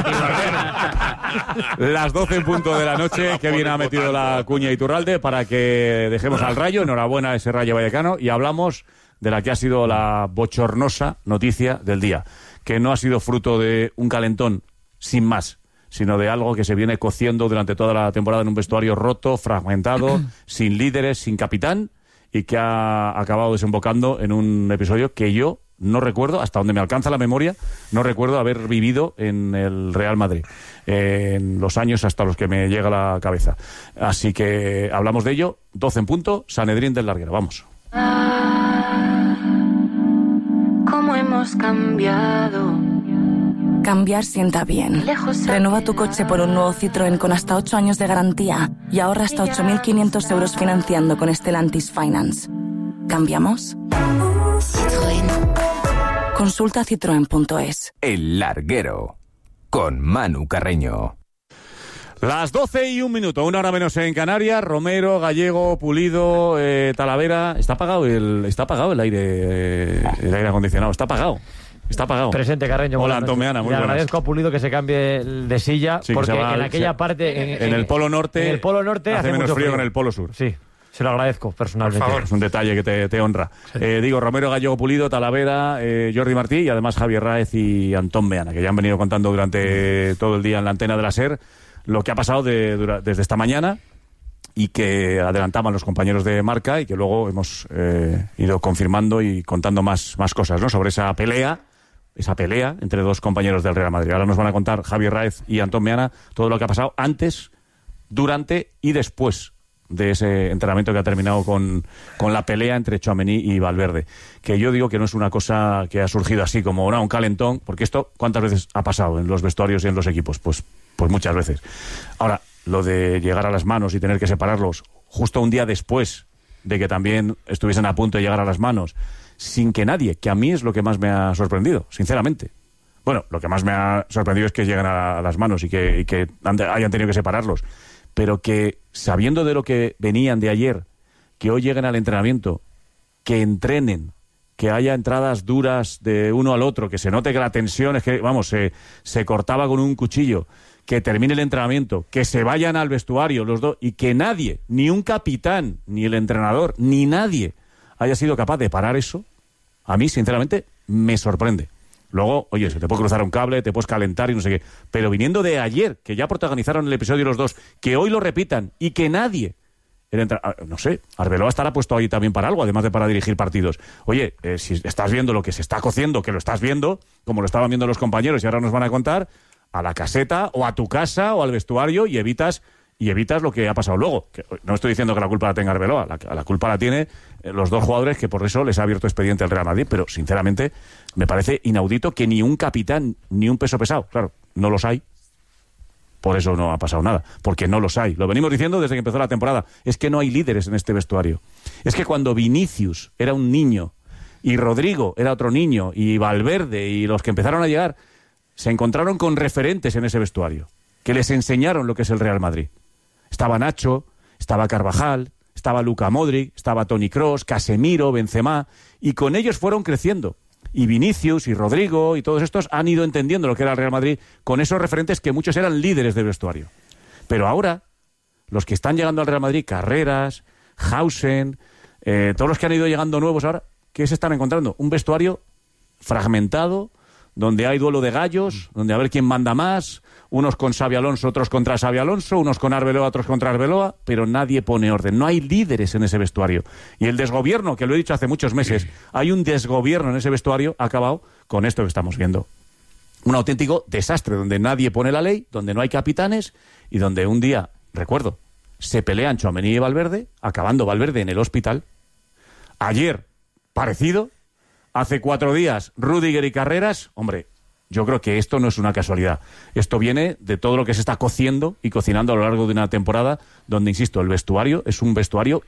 Las doce en punto de la noche, que bien ha metido la cuña Iturralde para que dejemos al Rayo. Enhorabuena a ese Rayo Vallecano y hablamos de la que ha sido la bochornosa noticia del día, que no ha sido fruto de un calentón sin más, sino de algo que se viene cociendo durante toda la temporada en un vestuario roto, fragmentado, sin líderes, sin capitán, y que ha acabado desembocando en un episodio que yo no recuerdo, hasta donde me alcanza la memoria, no recuerdo haber vivido en el Real Madrid, eh, en los años hasta los que me llega a la cabeza. Así que hablamos de ello, doce en punto, Sanedrín del Larguero, vamos. Cómo hemos cambiado Cambiar sienta bien. Renueva tu coche por un nuevo Citroën con hasta ocho años de garantía y ahorra hasta ocho mil quinientos euros financiando con Stellantis Finance. ¿Cambiamos? Citroën. Consulta citroen punto es. El Larguero, con Manu Carreño. Las doce y un minuto, una hora menos en Canarias. Romero, Gallego, Pulido, eh, Talavera. Está apagado el, está apagado el aire, eh, el aire acondicionado. Está apagado. Está apagado. Presente, Carreño. Hola, Antón Meana, muy Le buenas. agradezco a Pulido que se cambie de silla, Sí, porque va, en aquella se, parte... En, en el Polo Norte, en el Polo Norte hace, hace menos mucho frío frío. que en el Polo Sur. Sí, se lo agradezco personalmente. Por favor. Es un detalle que te, te honra. Sí. Eh, digo, Romero, Gallego, Pulido, Talavera, eh, Jordi Martí y además Javier Ráez y Antón Meana, que ya han venido contando durante todo el día en la antena de la SER lo que ha pasado de, dura, desde esta mañana y que adelantaban los compañeros de Marca y que luego hemos eh, ido confirmando y contando más, más cosas, ¿no? Sobre esa pelea, esa pelea entre dos compañeros del Real Madrid. Ahora nos van a contar Javier Ráez y Antón Meana todo lo que ha pasado antes, durante y después de ese entrenamiento que ha terminado con, con la pelea entre Tchouaméni y Valverde. Que yo digo que no es una cosa que ha surgido así como no, un calentón, porque esto ¿cuántas veces ha pasado en los vestuarios y en los equipos? Pues, pues muchas veces. Ahora, lo de llegar a las manos y tener que separarlos justo un día después de que también estuviesen a punto de llegar a las manos, sin que nadie, que a mí es lo que más me ha sorprendido, sinceramente. Bueno, lo que más me ha sorprendido es que lleguen a, a las manos y que, y que hayan tenido que separarlos. Pero que, sabiendo de lo que venían de ayer, que hoy lleguen al entrenamiento, que entrenen, que haya entradas duras de uno al otro, que se note que la tensión es que, vamos, se, se cortaba con un cuchillo, que termine el entrenamiento, que se vayan al vestuario los dos y que nadie, ni un capitán, ni el entrenador, ni nadie haya sido capaz de parar eso, a mí, sinceramente, me sorprende. Luego, oye, se te puede cruzar un cable, te puedes calentar y no sé qué. Pero viniendo de ayer, que ya protagonizaron el episodio los dos, que hoy lo repitan y que nadie... El entra... No sé, Arbeloa estará puesto ahí también para algo, además de para dirigir partidos. Oye, eh, si estás viendo lo que se está cociendo, que lo estás viendo, como lo estaban viendo los compañeros y ahora nos van a contar, a la caseta o a tu casa o al vestuario y evitas... y evitas lo que ha pasado luego. Que no estoy diciendo que la culpa la tenga Arbeloa, la, la culpa la tiene los dos jugadores que por eso les ha abierto expediente el Real Madrid, pero sinceramente me parece inaudito que ni un capitán, ni un peso pesado, claro, no los hay, por eso no ha pasado nada, porque no los hay. Lo venimos diciendo desde que empezó la temporada, es que no hay líderes en este vestuario. Es que cuando Vinicius era un niño, y Rodrigo era otro niño, y Valverde, y los que empezaron a llegar, se encontraron con referentes en ese vestuario, que les enseñaron lo que es el Real Madrid. Estaba Nacho, estaba Carvajal, estaba Luka Modric, estaba Toni Kroos, Casemiro, Benzema, y con ellos fueron creciendo. Y Vinicius y Rodrigo y todos estos han ido entendiendo lo que era el Real Madrid con esos referentes que muchos eran líderes del vestuario. Pero ahora, los que están llegando al Real Madrid, Carreras, Hausen, eh, todos los que han ido llegando nuevos ahora, ¿qué se están encontrando? Un vestuario fragmentado, donde hay duelo de gallos, donde a ver quién manda más, unos con Xabi Alonso, otros contra Xabi Alonso, unos con Arbeloa, otros contra Arbeloa, pero nadie pone orden. No hay líderes en ese vestuario. Y el desgobierno, que lo he dicho hace muchos meses, hay un desgobierno en ese vestuario, ha acabado con esto que estamos viendo. Un auténtico desastre, donde nadie pone la ley, donde no hay capitanes y donde un día, recuerdo, se pelean Tchouaméni y Valverde, acabando Valverde en el hospital. Ayer, parecido. Hace cuatro días, Rüdiger y Carreras. Hombre, yo creo que esto no es una casualidad. Esto viene de todo lo que se está cociendo y cocinando a lo largo de una temporada donde, insisto, el vestuario es un vestuario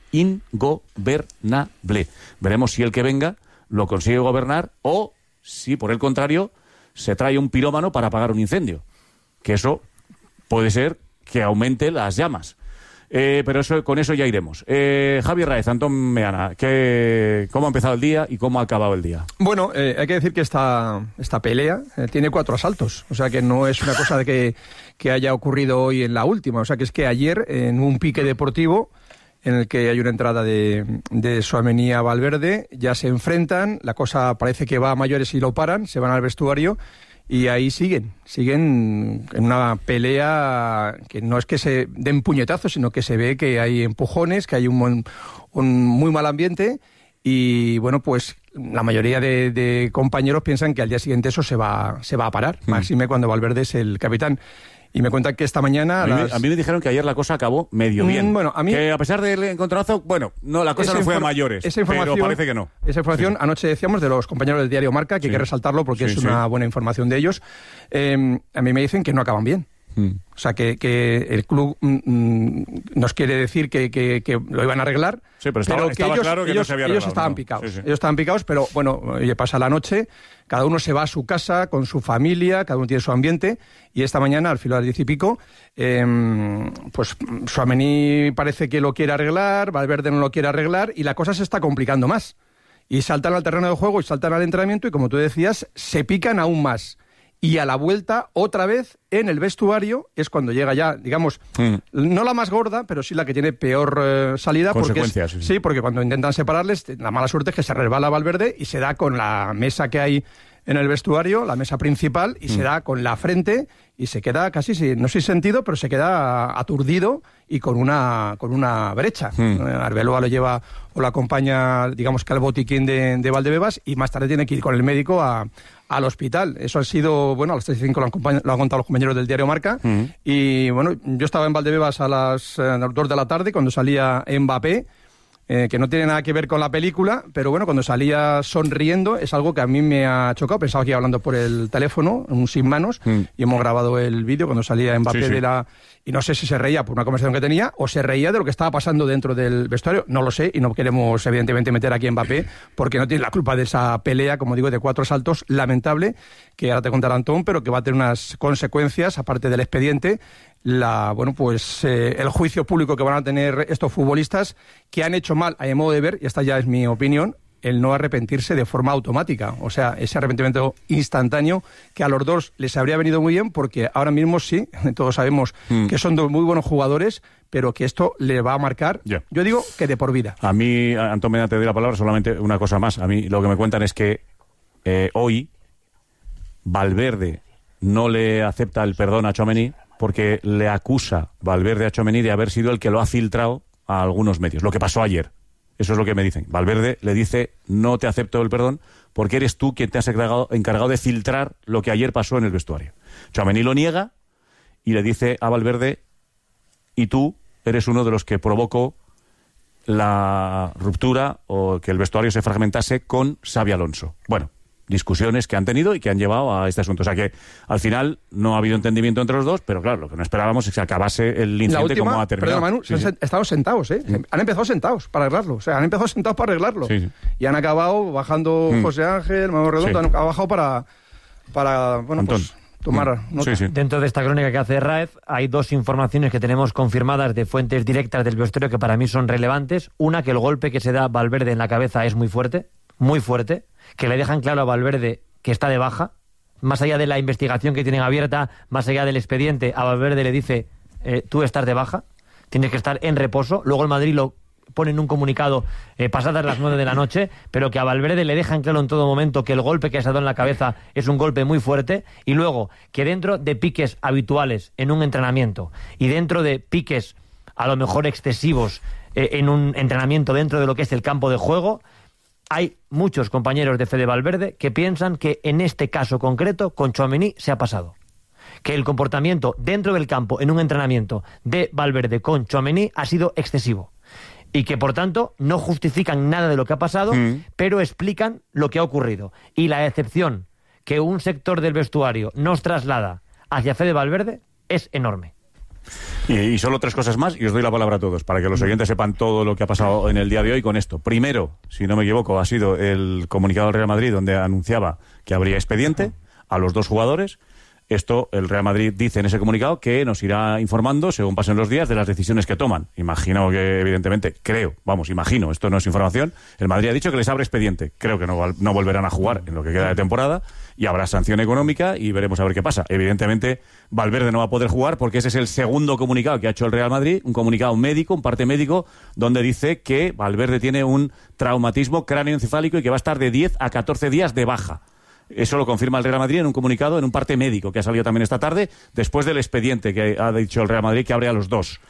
ingobernable. Veremos si el que venga lo consigue gobernar o si, por el contrario, se trae un pirómano para apagar un incendio. Que eso puede ser que aumente las llamas. Eh, pero eso, con eso ya iremos. Eh, Javier Ráez, Antón Meana, ¿qué, ¿cómo ha empezado el día y cómo ha acabado el día? Bueno, eh, hay que decir que esta, esta pelea eh, tiene cuatro asaltos. O sea que no es una cosa de que, que haya ocurrido hoy en la última. O sea que es que ayer, en un pique deportivo, en el que hay una entrada de, de Tchouaméni a Valverde, ya se enfrentan, la cosa parece que va a mayores y lo paran, se van al vestuario. Y ahí siguen, siguen en una pelea que no es que se den puñetazos, sino que se ve que hay empujones, que hay un, un muy mal ambiente y, bueno, pues la mayoría de, de compañeros piensan que al día siguiente eso se va, se va a parar, mm. máxime cuando Valverde es el capitán. Y me cuentan que esta mañana... A mí, las... me, a mí me dijeron que ayer la cosa acabó medio bien. Mm, bueno, a mí... Que a pesar del encontronazo, bueno, no, la cosa no fue a mayores, esa información, pero parece que no. Esa información, sí. anoche decíamos, de los compañeros del diario Marca, que sí. hay que resaltarlo porque sí, es una sí. buena información de ellos. Eh, a mí me dicen que no acaban bien. Mm. O sea, que, que el club mm, nos quiere decir que, que, que lo iban a arreglar, sí, pero, estaba, pero que estaba ellos, claro que ellos, no se había ellos arreglado, estaban ¿no? picados. Sí, sí. Ellos estaban picados, pero bueno, oye, pasa la noche, cada uno se va a su casa con su familia, cada uno tiene su ambiente, y esta mañana, al filo de las diez y pico, eh, pues Tchouaméni parece que lo quiere arreglar, Valverde no lo quiere arreglar, y la cosa se está complicando más. Y saltan al terreno de juego y saltan al entrenamiento, y como tú decías, se pican aún más. Y a la vuelta, otra vez, en el vestuario, es cuando llega ya, digamos, mm. no la más gorda, pero sí la que tiene peor eh, salida. Consecuencias. Porque es, sí, porque cuando intentan separarles, la mala suerte es que se resbala Valverde y se da con la mesa que hay en el vestuario, la mesa principal, y mm. se da con la frente y se queda casi, sí, no sin sentido, pero se queda aturdido y con una con una brecha. Mm. Arbeloa lo lleva o lo acompaña, digamos que al botiquín de, de Valdebebas, y más tarde tiene que ir con el médico a, al hospital. Eso ha sido, bueno, a las tres y cinco lo han, lo han contado los compañeros del diario Marca. Mm. Y bueno, yo estaba en Valdebebas a las eh, dos de la tarde cuando salía Mbappé. Eh, que no tiene nada que ver con la película, pero bueno, cuando salía sonriendo es algo que a mí me ha chocado. Pensaba que iba hablando por el teléfono, un sin manos, mm. y hemos grabado el vídeo cuando salía Mbappé sí, sí. de la... Y no sé si se reía por una conversación que tenía o se reía de lo que estaba pasando dentro del vestuario. No lo sé, y no queremos evidentemente meter aquí a Mbappé porque no tiene la culpa de esa pelea, como digo, de cuatro saltos, lamentable, que ahora te contará Antón, pero que va a tener unas consecuencias, aparte del expediente, la bueno pues eh, el juicio público que van a tener estos futbolistas que han hecho mal, a mi modo de ver, y esta ya es mi opinión, el no arrepentirse de forma automática. O sea, ese arrepentimiento instantáneo que a los dos les habría venido muy bien, porque ahora mismo sí, todos sabemos mm. que son dos muy buenos jugadores, pero que esto le va a marcar, yeah. yo digo que de por vida. A mí, Antón, Mena, te doy la palabra, solamente una cosa más. A mí lo que me cuentan es que eh, hoy Valverde no le acepta el perdón a Tchouaméni porque le acusa Valverde a Tchouaméni de haber sido el que lo ha filtrado a algunos medios. Lo que pasó ayer. Eso es lo que me dicen. Valverde le dice, no te acepto el perdón porque eres tú quien te has encargado, encargado de filtrar lo que ayer pasó en el vestuario. Tchouaméni lo niega y le dice a Valverde, y tú eres uno de los que provocó la ruptura o que el vestuario se fragmentase con Xabi Alonso. Bueno, discusiones que han tenido y que han llevado a este asunto. O sea que al final no ha habido entendimiento entre los dos, pero claro, lo que no esperábamos es que acabase el incidente la última, como ha terminado. Perdón, Manu, sí, sí. han estado sentados, ¿eh? Sí. Han empezado sentados para arreglarlo. O sea, han empezado sentados para arreglarlo. Sí, sí. Y han acabado bajando mm. José Ángel, Manuel Redondo, sí. han bajado para, para bueno, Antón. pues tomar mm. nota. Sí, sí. Dentro de esta crónica que hace Raez, hay dos informaciones que tenemos confirmadas de fuentes directas del vestuario que para mí son relevantes. Una, que el golpe que se da Valverde en la cabeza es muy fuerte, muy fuerte, que le dejan claro a Valverde que está de baja, más allá de la investigación que tienen abierta, más allá del expediente, a Valverde le dice, eh, tú estás de baja, tienes que estar en reposo. Luego el Madrid lo pone en un comunicado eh, pasadas las nueve de la noche, pero que a Valverde le dejan claro en todo momento que el golpe que se ha dado en la cabeza es un golpe muy fuerte, y luego que dentro de piques habituales en un entrenamiento y dentro de piques a lo mejor excesivos eh, en un entrenamiento dentro de lo que es el campo de juego, hay muchos compañeros de Fede Valverde que piensan que en este caso concreto con Tchouaméni se ha pasado. Que el comportamiento dentro del campo en un entrenamiento de Valverde con Tchouaméni ha sido excesivo. Y que por tanto no justifican nada de lo que ha pasado, mm. pero explican lo que ha ocurrido. Y la excepción que un sector del vestuario nos traslada hacia Fede Valverde es enorme. Y, y solo tres cosas más y os doy la palabra a todos para que los oyentes sepan todo lo que ha pasado en el día de hoy con esto. Primero, si no me equivoco, ha sido el comunicado del Real Madrid donde anunciaba que habría expediente a los dos jugadores. Esto, el Real Madrid dice en ese comunicado que nos irá informando, según pasen los días, de las decisiones que toman. Imagino que, evidentemente, creo, vamos, imagino, esto no es información, el Madrid ha dicho que les abre expediente. Creo que no, no volverán a jugar en lo que queda de temporada y habrá sanción económica y veremos a ver qué pasa. Evidentemente, Valverde no va a poder jugar porque ese es el segundo comunicado que ha hecho el Real Madrid, un comunicado médico, un parte médico, donde dice que Valverde tiene un traumatismo cráneoencefálico y que va a estar de diez a catorce días de baja. Eso lo confirma el Real Madrid en un comunicado, en un parte médico que ha salido también esta tarde, después del expediente que ha dicho el Real Madrid que abre a los dos.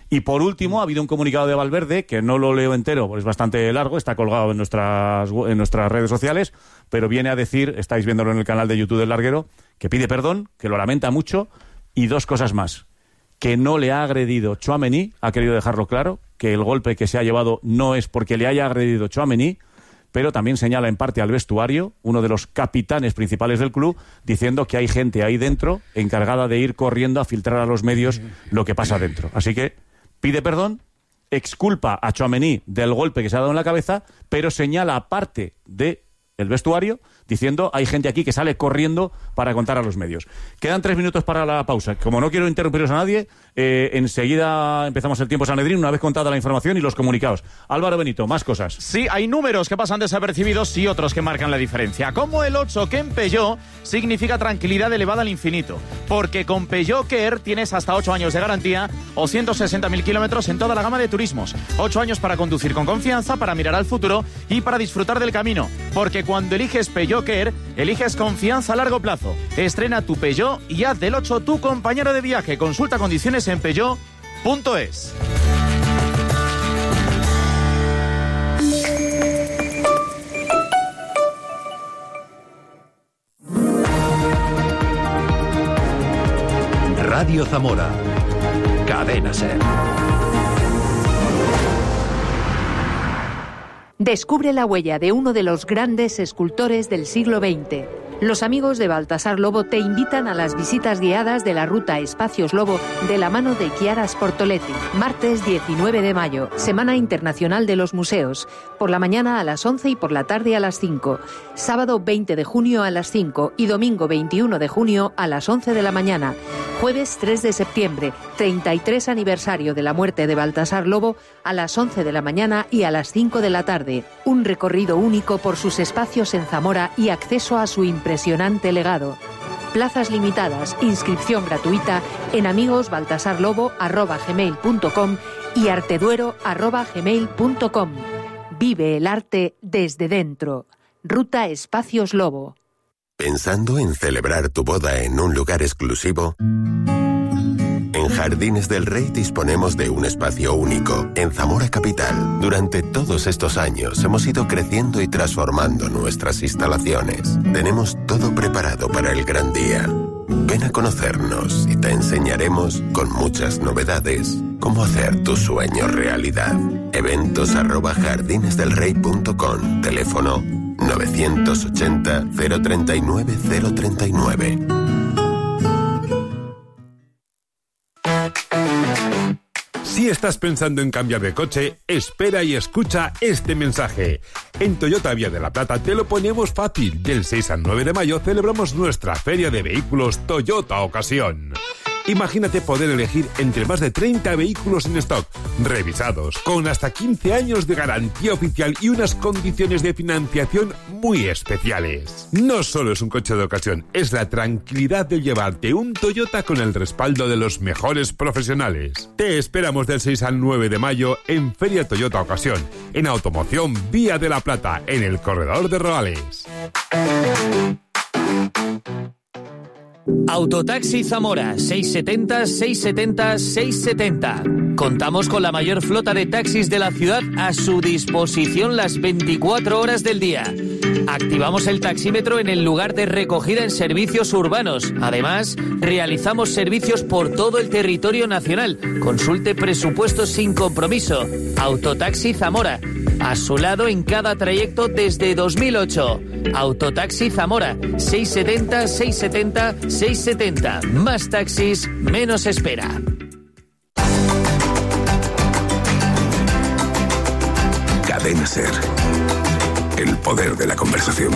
Y por último, ha habido un comunicado de Valverde, que no lo leo entero, porque es bastante largo, está colgado en nuestras, en nuestras redes sociales, pero viene a decir, estáis viéndolo en el canal de YouTube del Larguero, que pide perdón, que lo lamenta mucho, y dos cosas más. Que no le ha agredido Tchouaméni, ha querido dejarlo claro, que el golpe que se ha llevado no es porque le haya agredido Tchouaméni, pero también señala en parte al vestuario, uno de los capitanes principales del club, diciendo que hay gente ahí dentro encargada de ir corriendo a filtrar a los medios lo que pasa dentro. Así que pide perdón, exculpa a Tchouaméni del golpe que se ha dado en la cabeza, pero señala aparte de el vestuario, diciendo hay gente aquí que sale corriendo para contar a los medios. Quedan tres minutos para la pausa. Como no quiero interrumpiros a nadie, eh, enseguida empezamos el tiempo Sanedrín, una vez contada la información y los comunicados. Álvaro Benito, más cosas. Sí, hay números que pasan desapercibidos y otros que marcan la diferencia. Como el ocho, que en Peugeot significa tranquilidad elevada al infinito. Porque con Peugeot Care tienes hasta ocho años de garantía o ciento sesenta mil kilómetros en toda la gama de turismos. ocho años para conducir con confianza, para mirar al futuro y para disfrutar del camino. Porque cuando eliges Peugeot Care, eliges confianza a largo plazo. Estrena tu Peugeot y haz del ocho tu compañero de viaje. Consulta condiciones en peugeot punto es. Radio Zamora. Cadena SER. Descubre la huella de uno de los grandes escultores del siglo veinte. Los amigos de Baltasar Lobo te invitan a las visitas guiadas de la ruta Espacios Lobo de la mano de Chiara Sportoletti. Martes diecinueve de mayo, Semana Internacional de los Museos. Por la mañana a las once y por la tarde a las cinco. Sábado veinte de junio a las cinco y domingo veintiuno de junio a las once de la mañana. Jueves tres de septiembre, treinta y tres aniversario de la muerte de Baltasar Lobo, a las once de la mañana y a las cinco de la tarde. Un recorrido único por sus espacios en Zamora y acceso a su impresionante legado. Plazas limitadas, inscripción gratuita en amigosbaltasarlobo arroba gmail punto com y arteduero arroba gmail punto com. Vive el arte desde dentro. Ruta Espacios Lobo. ¿Pensando en celebrar tu boda en un lugar exclusivo? En Jardines del Rey disponemos de un espacio único en Zamora Capital. Durante todos estos años hemos ido creciendo y transformando nuestras instalaciones. Tenemos todo preparado para el gran día. Ven a conocernos y te enseñaremos, con muchas novedades, cómo hacer tu sueño realidad. Eventos arroba jardinesdelrey punto com. Teléfono novecientos ochenta, cero treinta y nueve, cero treinta y nueve. Si estás pensando en cambiar de coche, espera y escucha este mensaje. En Toyota Vía de la Plata te lo ponemos fácil. Del seis al nueve de mayo celebramos nuestra feria de vehículos Toyota Ocasión. Imagínate poder elegir entre más de treinta vehículos en stock, revisados, con hasta quince años de garantía oficial y unas condiciones de financiación muy especiales. No solo es un coche de ocasión, es la tranquilidad de llevarte un Toyota con el respaldo de los mejores profesionales. Te esperamos del seis al nueve de mayo en Feria Toyota Ocasión, en Automoción Vía de la Plata, en el Corredor de Roales. Autotaxi Zamora, seiscientos setenta, seiscientos setenta, seiscientos setenta. Contamos con la mayor flota de taxis de la ciudad a su disposición las veinticuatro horas del día. Activamos el taxímetro en el lugar de recogida en servicios urbanos. Además, realizamos servicios por todo el territorio nacional. Consulte presupuestos sin compromiso. Autotaxi Zamora, a su lado en cada trayecto desde dos mil ocho. Autotaxi Zamora, seiscientos setenta, seiscientos setenta, seiscientos setenta. Más taxis, menos espera. Cadena SER. El poder de la conversación.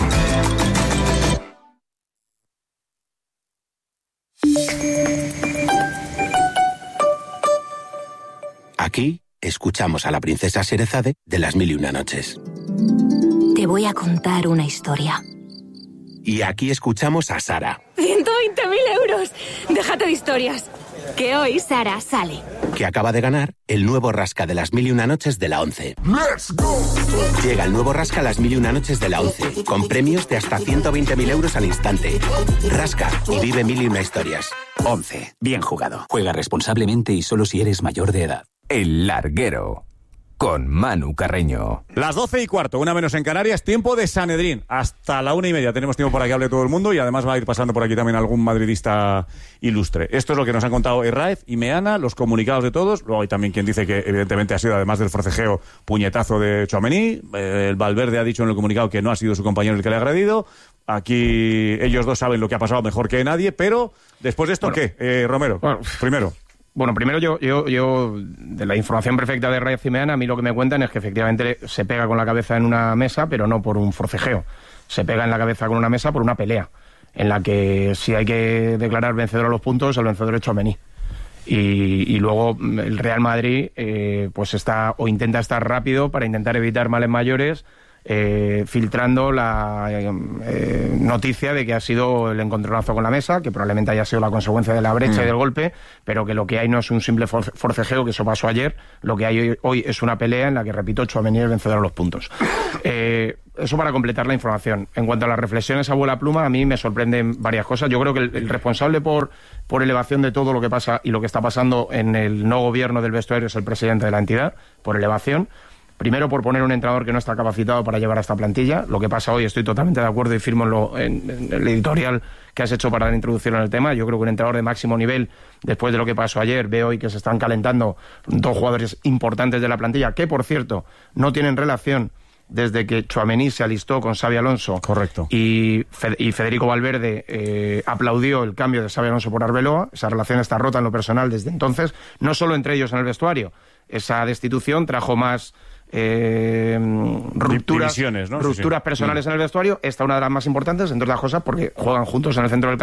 Aquí escuchamos a la princesa Sherezade de Las Mil y Una Noches. Te voy a contar una historia. Y aquí escuchamos a Sara, ¡ciento veinte mil euros! Déjate de historias. Que hoy Sara sale. que acaba de ganar el nuevo Rasca de Las Mil y Una Noches de la ONCE. Llega el nuevo Rasca Las Mil y Una Noches de la ONCE, con premios de hasta ciento veinte mil euros al instante. Rasca y vive mil y una historias. ONCE. Bien jugado. Juega responsablemente y solo si eres mayor de edad. El Larguero, con Manu Carreño. Las doce y cuarto, una menos en Canarias, tiempo de Sanedrín. Hasta la una y media tenemos tiempo para que hable todo el mundo y además va a ir pasando por aquí también algún madridista ilustre. Esto es lo que nos han contado Herráez y Meana, los comunicados de todos. Luego hay también quien dice que evidentemente ha sido, además del forcejeo, puñetazo de Tchouaméni. Eh, el Valverde ha dicho en el comunicado que no ha sido su compañero el que le ha agredido. Aquí ellos dos saben lo que ha pasado mejor que nadie, pero después de esto, bueno, ¿qué? Eh, Romero, bueno, primero. Bueno, primero yo, yo, yo, de la información perfecta de Herráez y Meana, a mí lo que me cuentan es que efectivamente se pega con la cabeza en una mesa, pero no por un forcejeo. Se pega en la cabeza con una mesa por una pelea, en la que si hay que declarar vencedor a los puntos, el vencedor es Tchouaméni. Y, y luego el Real Madrid eh, pues está o intenta estar rápido para intentar evitar males mayores, Eh, filtrando la eh, noticia de que ha sido el encontronazo con la mesa, que probablemente haya sido la consecuencia de la brecha mm. y del golpe, pero que lo que hay no es un simple force forcejeo, que eso pasó ayer. Lo que hay hoy, hoy es una pelea en la que, repito, Tchouaméni es el vencedor a los puntos. Eh, eso para completar la información. En cuanto a las reflexiones a vuela pluma, a mí me sorprenden varias cosas. Yo creo que el, el responsable por, por elevación de todo lo que pasa y lo que está pasando en el no gobierno del vestuario es el presidente de la entidad, por elevación. Primero, por poner un entrenador que no está capacitado para llevar a esta plantilla. Lo que pasa hoy, estoy totalmente de acuerdo y firmo en, lo, en, en el editorial que has hecho para dar introducción en el tema. Yo creo que un entrenador de máximo nivel, después de lo que pasó ayer, veo hoy que se están calentando dos jugadores importantes de la plantilla, que, por cierto, no tienen relación desde que Tchouaméni se alistó con Xabi Alonso. Correcto. Y, Fe, y Federico Valverde eh, aplaudió el cambio de Xabi Alonso por Arbeloa. Esa relación está rota en lo personal desde entonces, no solo entre ellos en el vestuario. Esa destitución trajo más Eh, rupturas, Divisiones, ¿no? rupturas sí, sí. personales mm. en el vestuario. Esta es una de las más importantes, entre otras cosas, porque juegan juntos en el centro del campo.